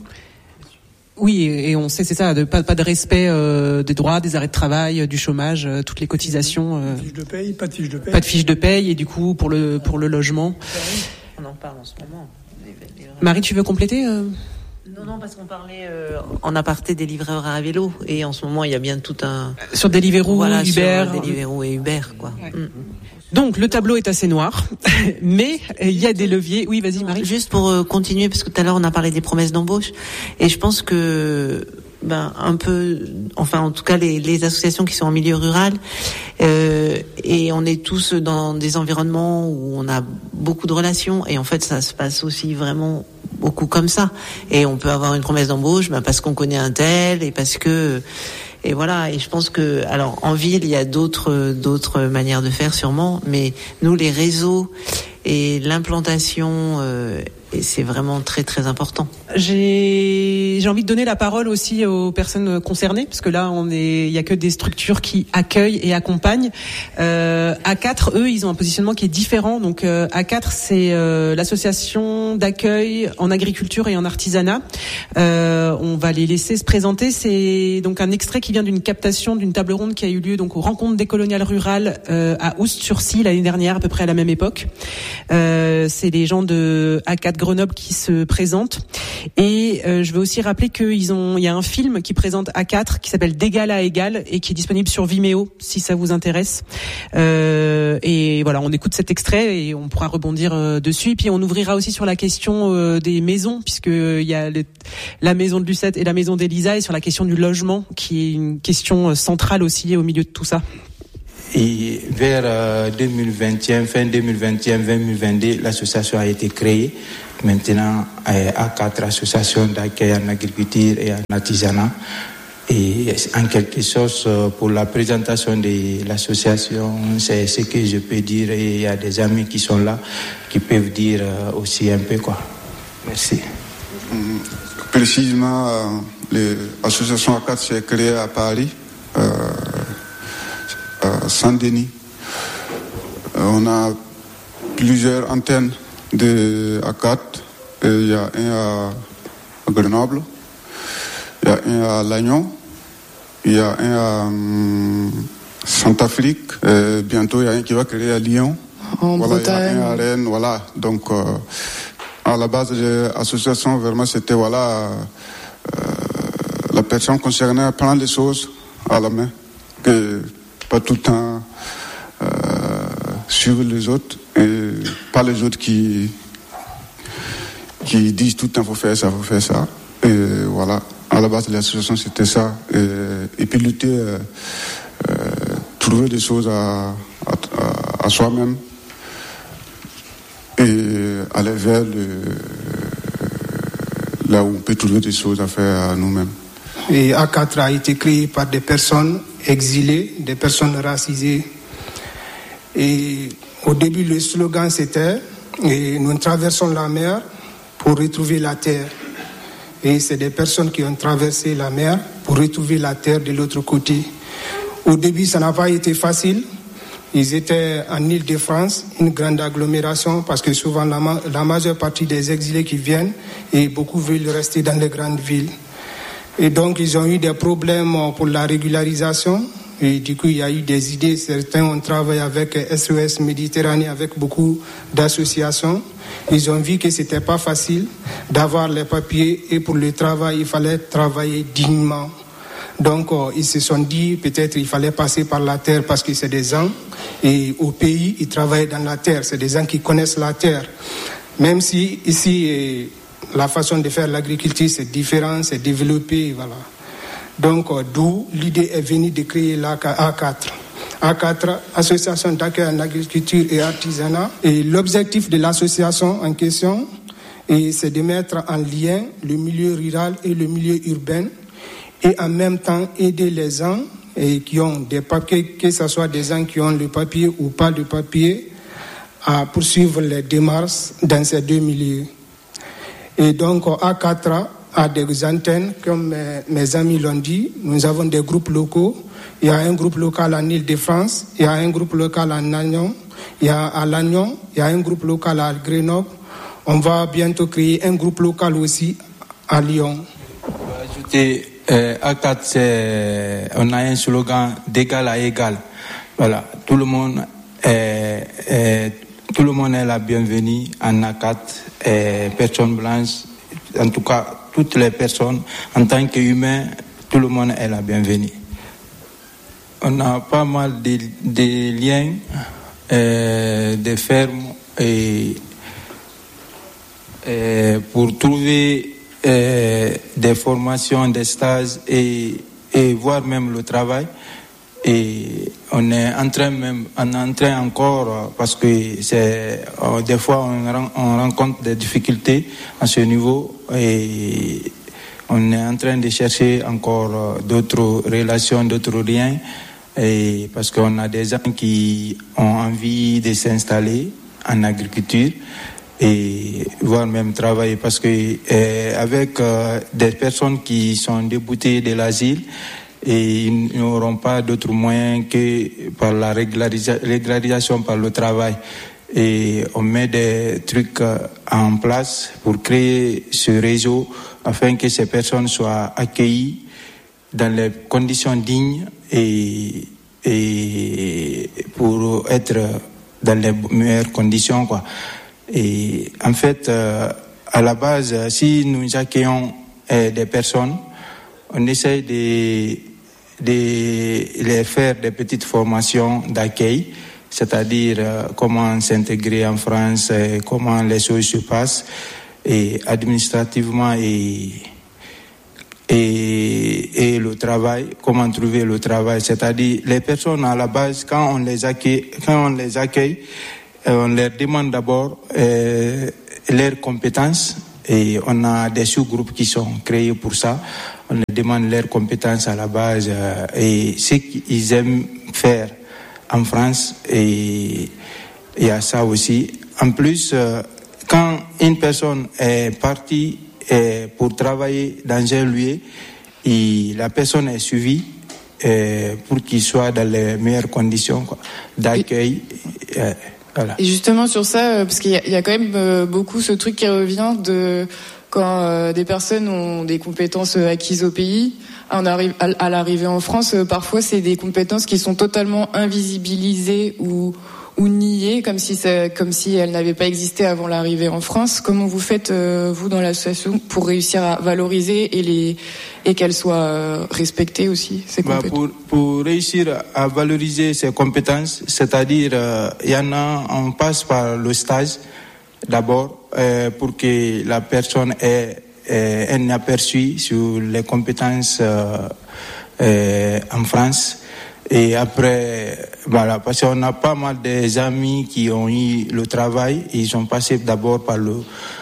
Oui, et on sait, c'est ça, de, pas, pas de respect euh, des droits, des arrêts de travail, euh, du chômage, euh, toutes les cotisations. Euh, fiche de paye, pas de fiche de paye. Pas de fiche de paye, et du coup, pour le pour le logement. On en parle en ce moment. Marie, tu veux compléter euh Non, non, parce qu'on parlait euh, en aparté des livreurs à vélo, et en ce moment, il y a bien tout un... Sur Deliveroo, voilà, Uber. Sur Deliveroo et Uber, quoi. Ouais. Mm. Donc, le tableau est assez noir, mais il y a des leviers. Oui, vas-y, Marie. Juste pour euh, continuer, parce que tout à l'heure, on a parlé des promesses d'embauche, et je pense que... ben un peu, enfin en tout cas les, les associations qui sont en milieu rural, euh, et on est tous dans des environnements où on a beaucoup de relations, et en fait ça se passe aussi vraiment beaucoup comme ça, et on peut avoir une promesse d'embauche ben, parce qu'on connaît un tel, et parce que et voilà, et je pense que alors en ville il y a d'autres d'autres manières de faire sûrement, mais nous les réseaux et l'implantation euh, Et c'est vraiment très très important. J'ai j'ai envie de donner la parole aussi aux personnes concernées, parce que là on est, il y a que des structures qui accueillent et accompagnent. Euh, A quatre, eux, ils ont un positionnement qui est différent. Donc euh, A quatre, c'est euh, l'association d'accueil en agriculture et en artisanat. Euh, on va les laisser se présenter. C'est donc un extrait qui vient d'une captation d'une table ronde qui a eu lieu donc aux Rencontres décoloniales rurales euh, à Oust-sur-Scie l'année dernière, à peu près à la même époque. Euh, c'est les gens de A quatre Grenoble qui se présentent. Et euh, je veux aussi rappeler qu'ils ont, il y a un film qui présente A quatre qui s'appelle D'égal à égal et qui est disponible sur Vimeo si ça vous intéresse. Euh, et voilà, on écoute cet extrait et on pourra rebondir euh, dessus. Et puis on ouvrira aussi sur la question euh, des maisons, puisque il y a le, la maison de Lucette et la maison d'Elisa, et sur la question du logement qui est une question centrale aussi au milieu de tout ça. Et vers euh, deux mille vingt et un, fin deux mille vingt et un, deux mille vingt-deux, l'association a été créée. Maintenant, euh, A quatre, association d'accueil en agriculture et en artisanat. Et en quelque chose, pour la présentation de l'association, c'est ce que je peux dire. Et il y a des amis qui sont là, qui peuvent dire aussi un peu quoi. Merci. Précisément, l'association A quatre s'est créée à Paris, euh, à Saint-Denis. On a plusieurs antennes de A quatre. Il y a un à Grenoble, il y a un à Lannion, il y a un à um, Centrafrique, et bientôt il y a un qui va créer à Lyon. En voilà, Bretagne. Il y a un à Rennes, voilà. Donc, euh, à la base de l'association, vraiment, c'était voilà, euh, la personne concernée prend les choses à la main, que pas tout le temps euh, suivre les autres, et pas les autres qui qui disent tout le temps faut faire ça, faut faire ça. Et voilà, à la base de l'association c'était ça. Et, et puis lutter, euh, euh, trouver des choses à, à, à soi-même et aller vers le, là où on peut trouver des choses à faire à nous-mêmes. Et A quatre a été créé par des personnes exilées, des personnes racisées. Et au début le slogan c'était et nous traversons la mer pour retrouver la terre. Et c'est des personnes qui ont traversé la mer pour retrouver la terre de l'autre côté. Au début, ça n'a pas été facile. Ils étaient en Île-de-France, une grande agglomération, parce que souvent la, ma- la majeure partie des exilés qui viennent, et beaucoup veulent rester dans les grandes villes. Et donc, ils ont eu des problèmes pour la régularisation. Et du coup, il y a eu des idées. Certains ont travaillé avec S O S Méditerranée, avec beaucoup d'associations. Ils ont vu que c'était pas facile d'avoir les papiers et pour le travail, il fallait travailler dignement. Donc, euh, ils se sont dit peut-être il fallait passer par la terre parce que c'est des gens et au pays, ils travaillent dans la terre. C'est des gens qui connaissent la terre. Même si ici, eh, la façon de faire l'agriculture, c'est différent, c'est développé, voilà. Donc, euh, d'où l'idée est venue de créer l'A quatre. A quatre, Association d'accueil en agriculture et artisanat. Et l'objectif de l'association en question, et c'est de mettre en lien le milieu rural et le milieu urbain et en même temps aider les gens et qui ont des papiers, que ce soit des gens qui ont le papier ou pas de papier, à poursuivre les démarches dans ces deux milieux. Et donc, A quatre a des antennes, comme mes, mes amis l'ont dit. Nous avons des groupes locaux. Il y a un groupe local en Île-de-France, il y a un groupe local en Lannion, il y a à Lannion, il y a un groupe local à Grenoble. On va bientôt créer un groupe local aussi à Lyon. Je vais ajouter, euh, A quatre, c'est, on a un slogan d'égal à égal. Voilà, tout le monde est, est, tout le monde est la bienvenue en A quatre, et personnes blanches, en tout cas toutes les personnes, en tant qu'humains, tout le monde est la bienvenue. On a pas mal de, de liens, euh, de fermes, et, et pour trouver euh, des formations, des stages et, et voir même le travail. Et on est en train même, on est en train encore, parce que c'est, des fois on, on rencontre des difficultés à ce niveau et on est en train de chercher encore d'autres relations, d'autres liens, et parce qu'on a des gens qui ont envie de s'installer en agriculture et voire même travailler, parce que euh, avec euh, des personnes qui sont déboutées de l'asile, et ils n'auront pas d'autres moyens que par la réglarisa- régularisation par le travail. Et on met des trucs euh, en place pour créer ce réseau afin que ces personnes soient accueillies dans les conditions dignes et, et pour être dans les meilleures conditions, quoi. Et en fait, euh, à la base, si nous accueillons euh, des personnes, on essaye de, de les faire des petites formations d'accueil, c'est-à-dire euh, comment s'intégrer en France, euh, comment les choses se passent, et administrativement et, et, et le travail, comment trouver le travail. C'est-à-dire les personnes à la base, quand on les accueille, quand on les accueille, on leur demande d'abord euh, leurs compétences, et on a des sous-groupes qui sont créés pour ça. On leur demande leurs compétences à la base euh, et ce qu'ils aiment faire en France, et il y a ça aussi. En plus, euh, quand une personne est partie euh, pour travailler dans un lieu, et la personne est suivie euh, pour qu'il soit dans les meilleures conditions, quoi, d'accueil. Euh, Voilà. Et justement sur ça, parce qu'il y a, il y a quand même euh, beaucoup ce truc qui revient de quand euh, des personnes ont des compétences acquises au pays, on arrive à, à l'arrivée en France, euh, parfois c'est des compétences qui sont totalement invisibilisées ou ou niées, comme si ça, comme si elles n'avaient pas existé avant l'arrivée en France. Comment vous faites euh, vous dans l'association pour réussir à valoriser et les et qu'elles soient euh, respectées aussi, ces compétences? Bah pour, pour réussir à valoriser ces compétences, c'est-à-dire, euh, il y en a, on passe par le stage d'abord euh, pour que la personne ait, ait un aperçu sur les compétences euh, euh, en France. Et après, voilà, parce qu'on a pas mal des amis qui ont eu le travail, ils ont passé d'abord par le,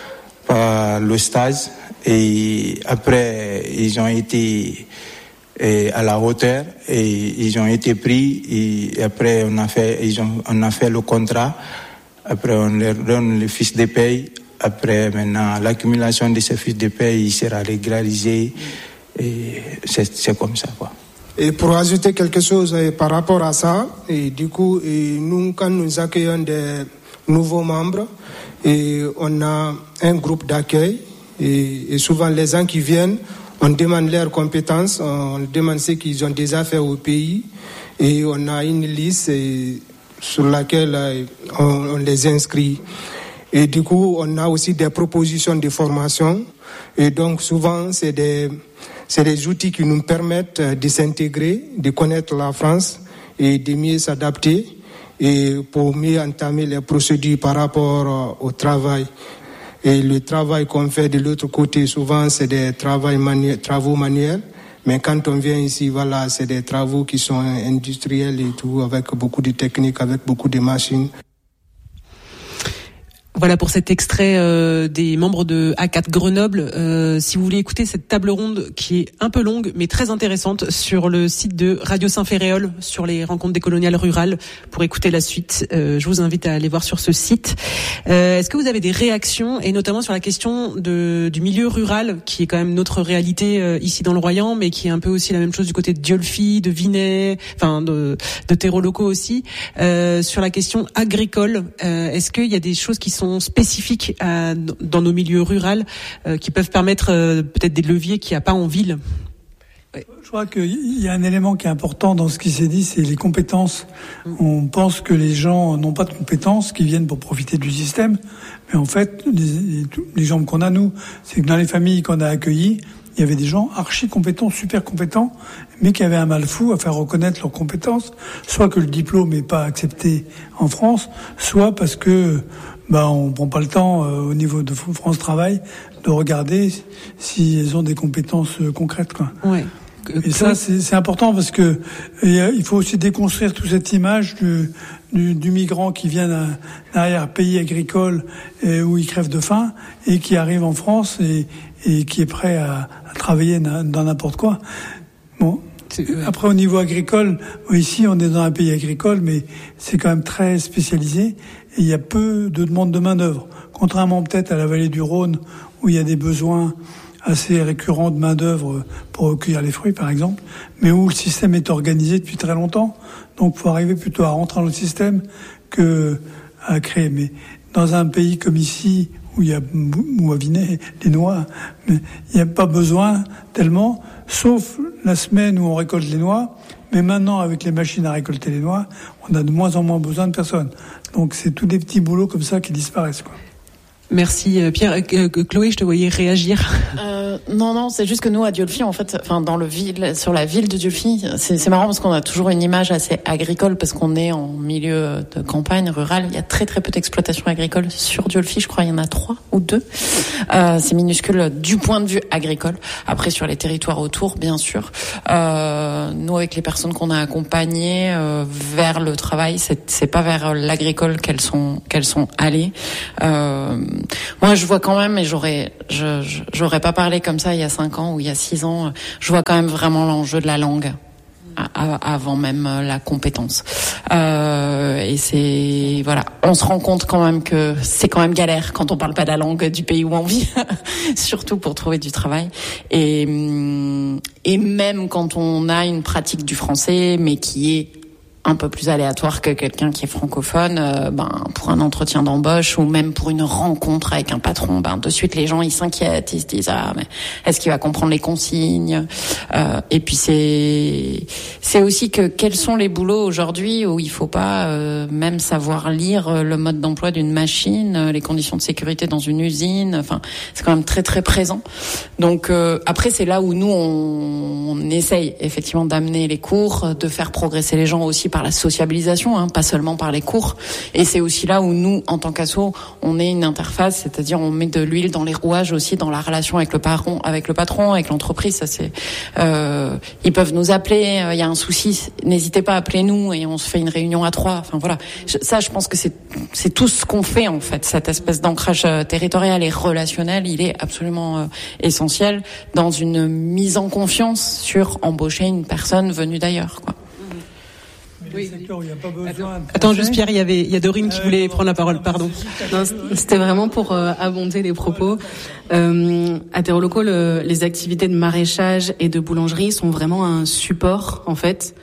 par le stage, et après, ils ont été et, à la hauteur, et ils ont été pris, et après, on a fait, ils ont, on a fait le contrat, après, on leur donne le fiche de paye, après, maintenant, l'accumulation de ces fiches de paye, il sera régularisé, et c'est, c'est comme ça, quoi. Et pour ajouter quelque chose eh, par rapport à ça, et du coup, et nous, quand nous accueillons des nouveaux membres, et on a un groupe d'accueil, et, et souvent les gens qui viennent, on demande leurs compétences, on demande ce qu'ils ont déjà fait au pays, et on a une liste et, sur laquelle eh, on, on les inscrit. Et du coup, on a aussi des propositions de formation, et donc souvent c'est des... C'est des outils qui nous permettent de s'intégrer, de connaître la France et de mieux s'adapter et pour mieux entamer les procédures par rapport au travail. Et le travail qu'on fait de l'autre côté, souvent, c'est des travaux manuels, travaux manuels. Mais quand on vient ici, voilà, c'est des travaux qui sont industriels et tout, avec beaucoup de techniques, avec beaucoup de machines. Voilà pour cet extrait euh, des membres de A quatre Grenoble. Euh, si vous voulez écouter cette table ronde qui est un peu longue mais très intéressante sur le site de Radio Saint-Ferréol sur les rencontres décoloniales rurales, pour écouter la suite, euh, je vous invite à aller voir sur ce site. Euh, est-ce que vous avez des réactions, et notamment sur la question de, du milieu rural, qui est quand même notre réalité euh, ici dans le Royan, mais qui est un peu aussi la même chose du côté de Diolfi, de Vinay, enfin de, de terreaux locaux aussi, euh, sur la question agricole. Euh, est-ce qu'il y a des choses qui sont spécifiques à, dans nos milieux ruraux euh, qui peuvent permettre euh, peut-être des leviers qu'il n'y a pas en ville? Ouais. Je crois qu'il y a un élément qui est important dans ce qui s'est dit, c'est les compétences. Mmh. On pense que les gens n'ont pas de compétences, qu'ils viennent pour profiter du système, mais en fait, les, les gens qu'on a, nous, c'est que dans les familles qu'on a accueillies, il y avait des gens archi compétents, super compétents, mais qui avaient un mal fou à faire reconnaître leurs compétences, soit que le diplôme n'est pas accepté en France, soit parce que bah on prend pas le temps euh, au niveau de France Travail de regarder si elles ont des compétences euh, concrètes, quoi. Ouais. Et ça, c'est, c'est important parce que euh, il faut aussi déconstruire toute cette image du, du, du migrant qui vient d'un, d'un arrière-pays agricole et où il crève de faim et qui arrive en France et, et qui est prêt à, à travailler dans n'importe quoi. Bon. Après, au niveau agricole, ici, on est dans un pays agricole, mais c'est quand même très spécialisé et il y a peu de demande de main-d'œuvre. contrairement peut-être à la vallée du Rhône, où il y a des besoins assez récurrents de main-d'œuvre pour recueillir les fruits, par exemple, mais où le système est organisé depuis très longtemps. Donc, il faut arriver plutôt à rentrer dans le système que à créer. Mais dans un pays comme ici, où il y a, où à Vinay, les noix, mais il n'y a pas besoin tellement, sauf la semaine où on récolte les noix. Mais maintenant, avec les machines à récolter les noix, on a de moins en moins besoin de personnes. Donc, c'est tous des petits boulots comme ça qui disparaissent, quoi. Merci Pierre. Chloé, je te voyais réagir. Euh, non, non, c'est juste que nous à Diolfi, en fait, enfin dans le ville, sur la ville de Diolfi, c'est, c'est marrant parce qu'on a toujours une image assez agricole parce qu'on est en milieu de campagne rurale. Il y a très très peu d'exploitation agricole sur Diolfi. Je crois il y en a trois ou deux. Euh, c'est minuscule du point de vue agricole. Après sur les territoires autour, bien sûr. Euh, nous avec les personnes qu'on a accompagnées euh, vers le travail, c'est, c'est pas vers l'agricole qu'elles sont qu'elles sont allées. Euh, Moi, je vois quand même, et j'aurais, je, je, j'aurais pas parlé comme ça il y a cinq ans ou il y a six ans. Je vois quand même vraiment l'enjeu de la langue à, à, avant même la compétence. Euh, et c'est voilà, on se rend compte quand même que c'est quand même galère quand on parle pas la langue du pays où on vit, surtout pour trouver du travail. Et et même quand on a une pratique du français, mais qui est un peu plus aléatoire que quelqu'un qui est francophone, euh, ben pour un entretien d'embauche ou même pour une rencontre avec un patron, ben de suite les gens ils s'inquiètent, ils se disent ah mais est-ce qu'il va comprendre les consignes, euh, et puis c'est c'est aussi que quels sont les boulots aujourd'hui où il faut pas euh, même savoir lire le mode d'emploi d'une machine, les conditions de sécurité dans une usine, enfin c'est quand même très très présent. Donc euh, après c'est là où nous on, on essaye effectivement d'amener les cours, de faire progresser les gens aussi par la sociabilisation, hein, pas seulement par les cours. Et c'est aussi là où nous, en tant qu'asso, on est une interface, c'est-à-dire on met de l'huile dans les rouages aussi dans la relation avec le patron, avec le patron, avec l'entreprise. Ça c'est, euh, ils peuvent nous appeler. Il euh, y a un souci, n'hésitez pas à appeler nous et on se fait une réunion à trois. Enfin voilà, je, ça je pense que c'est c'est tout ce qu'on fait en fait. Cette espèce d'ancrage territorial et relationnel, il est absolument euh, essentiel dans une mise en confiance sur embaucher une personne venue d'ailleurs, quoi. Oui. Secteurs où il y a pas besoin de Attends, juste Pierre, il y avait, il y a Dorine qui voulait prendre la parole, pardon. Non, c'était vraiment pour euh, abonder les propos. Euh, à Terreau-Locaux, le, les activités de maraîchage et de boulangerie sont vraiment un support, en fait.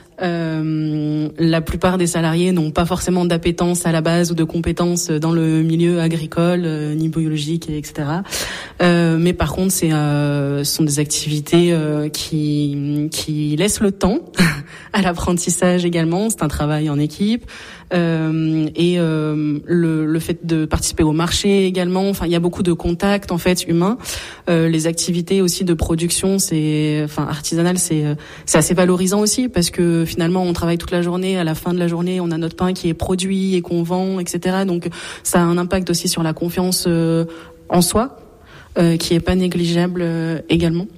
Euh, la plupart des salariés n'ont pas forcément d'appétence à la base ou de compétences dans le milieu agricole, euh, ni biologique, et cetera. Euh, mais par contre, c'est euh, sont des activités euh, qui qui laissent le temps à l'apprentissage également. C'est un travail en équipe. Euh, et euh, le, le fait de participer au marché également, enfin il y a beaucoup de contacts en fait humains. Euh, les activités aussi de production, c'est, enfin artisanales, c'est c'est assez valorisant aussi parce que finalement on travaille toute la journée. À la fin de la journée, on a notre pain qui est produit et qu'on vend, et cetera. Donc ça a un impact aussi sur la confiance euh, en soi, euh, qui est pas négligeable euh, également.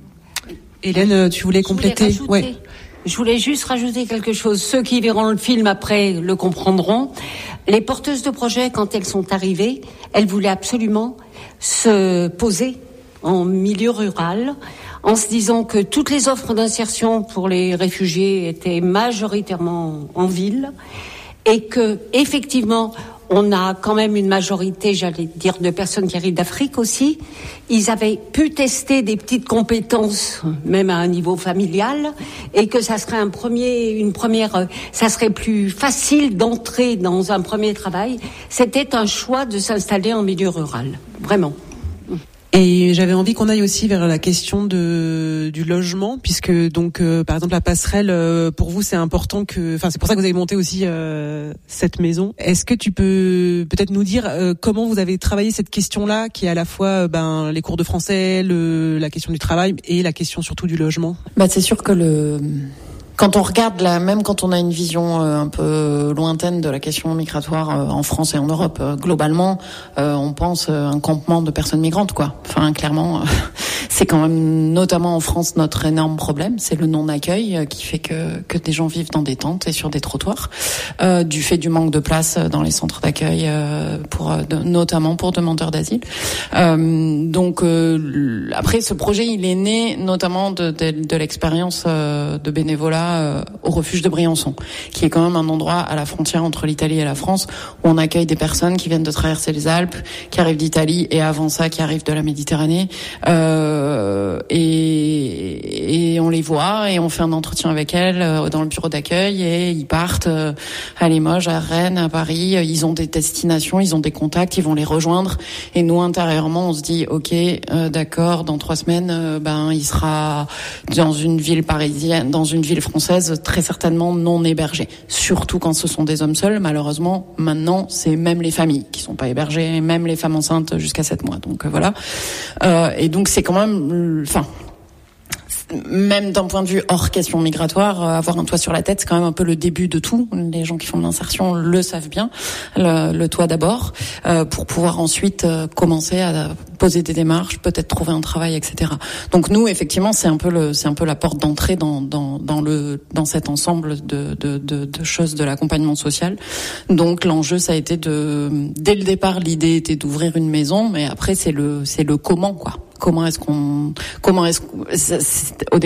Hélène, tu voulais compléter? Je voulais, ouais. Je voulais juste rajouter quelque chose. Ceux qui verront le film après le comprendront. Les porteuses de projets, quand elles sont arrivées, elles voulaient absolument se poser en milieu rural, en se disant que toutes les offres d'insertion pour les réfugiés étaient majoritairement en ville, et que effectivement on a quand même une majorité, j'allais dire, de personnes qui arrivent d'Afrique aussi. Ils avaient pu tester des petites compétences, même à un niveau familial, et que ça serait un premier, une première, ça serait plus facile d'entrer dans un premier travail. C'était un choix de s'installer en milieu rural, vraiment. Et j'avais envie qu'on aille aussi vers la question de du logement, puisque donc euh, par exemple la passerelle, euh, pour vous c'est important que, enfin c'est pour ça que vous avez monté aussi euh, cette maison. Est-ce que tu peux peut-être nous dire euh, comment vous avez travaillé cette question-là, qui est à la fois euh, ben les cours de français, le, la question du travail et la question surtout du logement? Bah c'est sûr que le Quand on regarde là, même quand on a une vision euh, un peu lointaine de la question migratoire euh, en France et en Europe, euh, globalement, euh, on pense euh, un campement de personnes migrantes, quoi. Enfin, clairement, euh, c'est quand même, notamment en France, notre énorme problème, c'est le non-accueil euh, qui fait que que des gens vivent dans des tentes et sur des trottoirs, euh, du fait du manque de place dans les centres d'accueil, euh, pour euh, de, notamment pour demandeurs d'asile. Euh, donc euh, après, ce projet, il est né notamment de de, de l'expérience euh, de bénévolat va euh, au refuge de Briançon, qui est quand même un endroit à la frontière entre l'Italie et la France, où on accueille des personnes qui viennent de traverser les Alpes, qui arrivent d'Italie et avant ça qui arrivent de la Méditerranée, euh, et, et on les voit et on fait un entretien avec elles euh, dans le bureau d'accueil, et ils partent euh, à Limoges, à Rennes, à Paris. Ils ont des destinations, ils ont des contacts, ils vont les rejoindre, et nous intérieurement on se dit ok, euh, d'accord, dans trois semaines euh, ben il sera dans une ville parisienne, dans une ville française, très certainement non hébergé, surtout quand ce sont des hommes seuls. Malheureusement maintenant c'est même les familles qui sont pas hébergées, même les femmes enceintes jusqu'à sept mois, donc euh, voilà euh, et donc c'est quand même enfin même d'un point de vue hors question migratoire, euh, avoir un toit sur la tête, c'est quand même un peu le début de tout. Les gens qui font de l'insertion le savent bien, le, le toit d'abord, euh, pour pouvoir ensuite euh, commencer à poser des démarches, peut-être trouver un travail, et cetera. Donc nous, effectivement, c'est un peu le, c'est un peu la porte d'entrée dans, dans, dans le, dans cet ensemble de, de, de, de choses de l'accompagnement social. Donc l'enjeu, ça a été de, dès le départ, l'idée était d'ouvrir une maison, mais après c'est le, c'est le comment, quoi. Comment est-ce qu'on, comment est-ce que, au départ,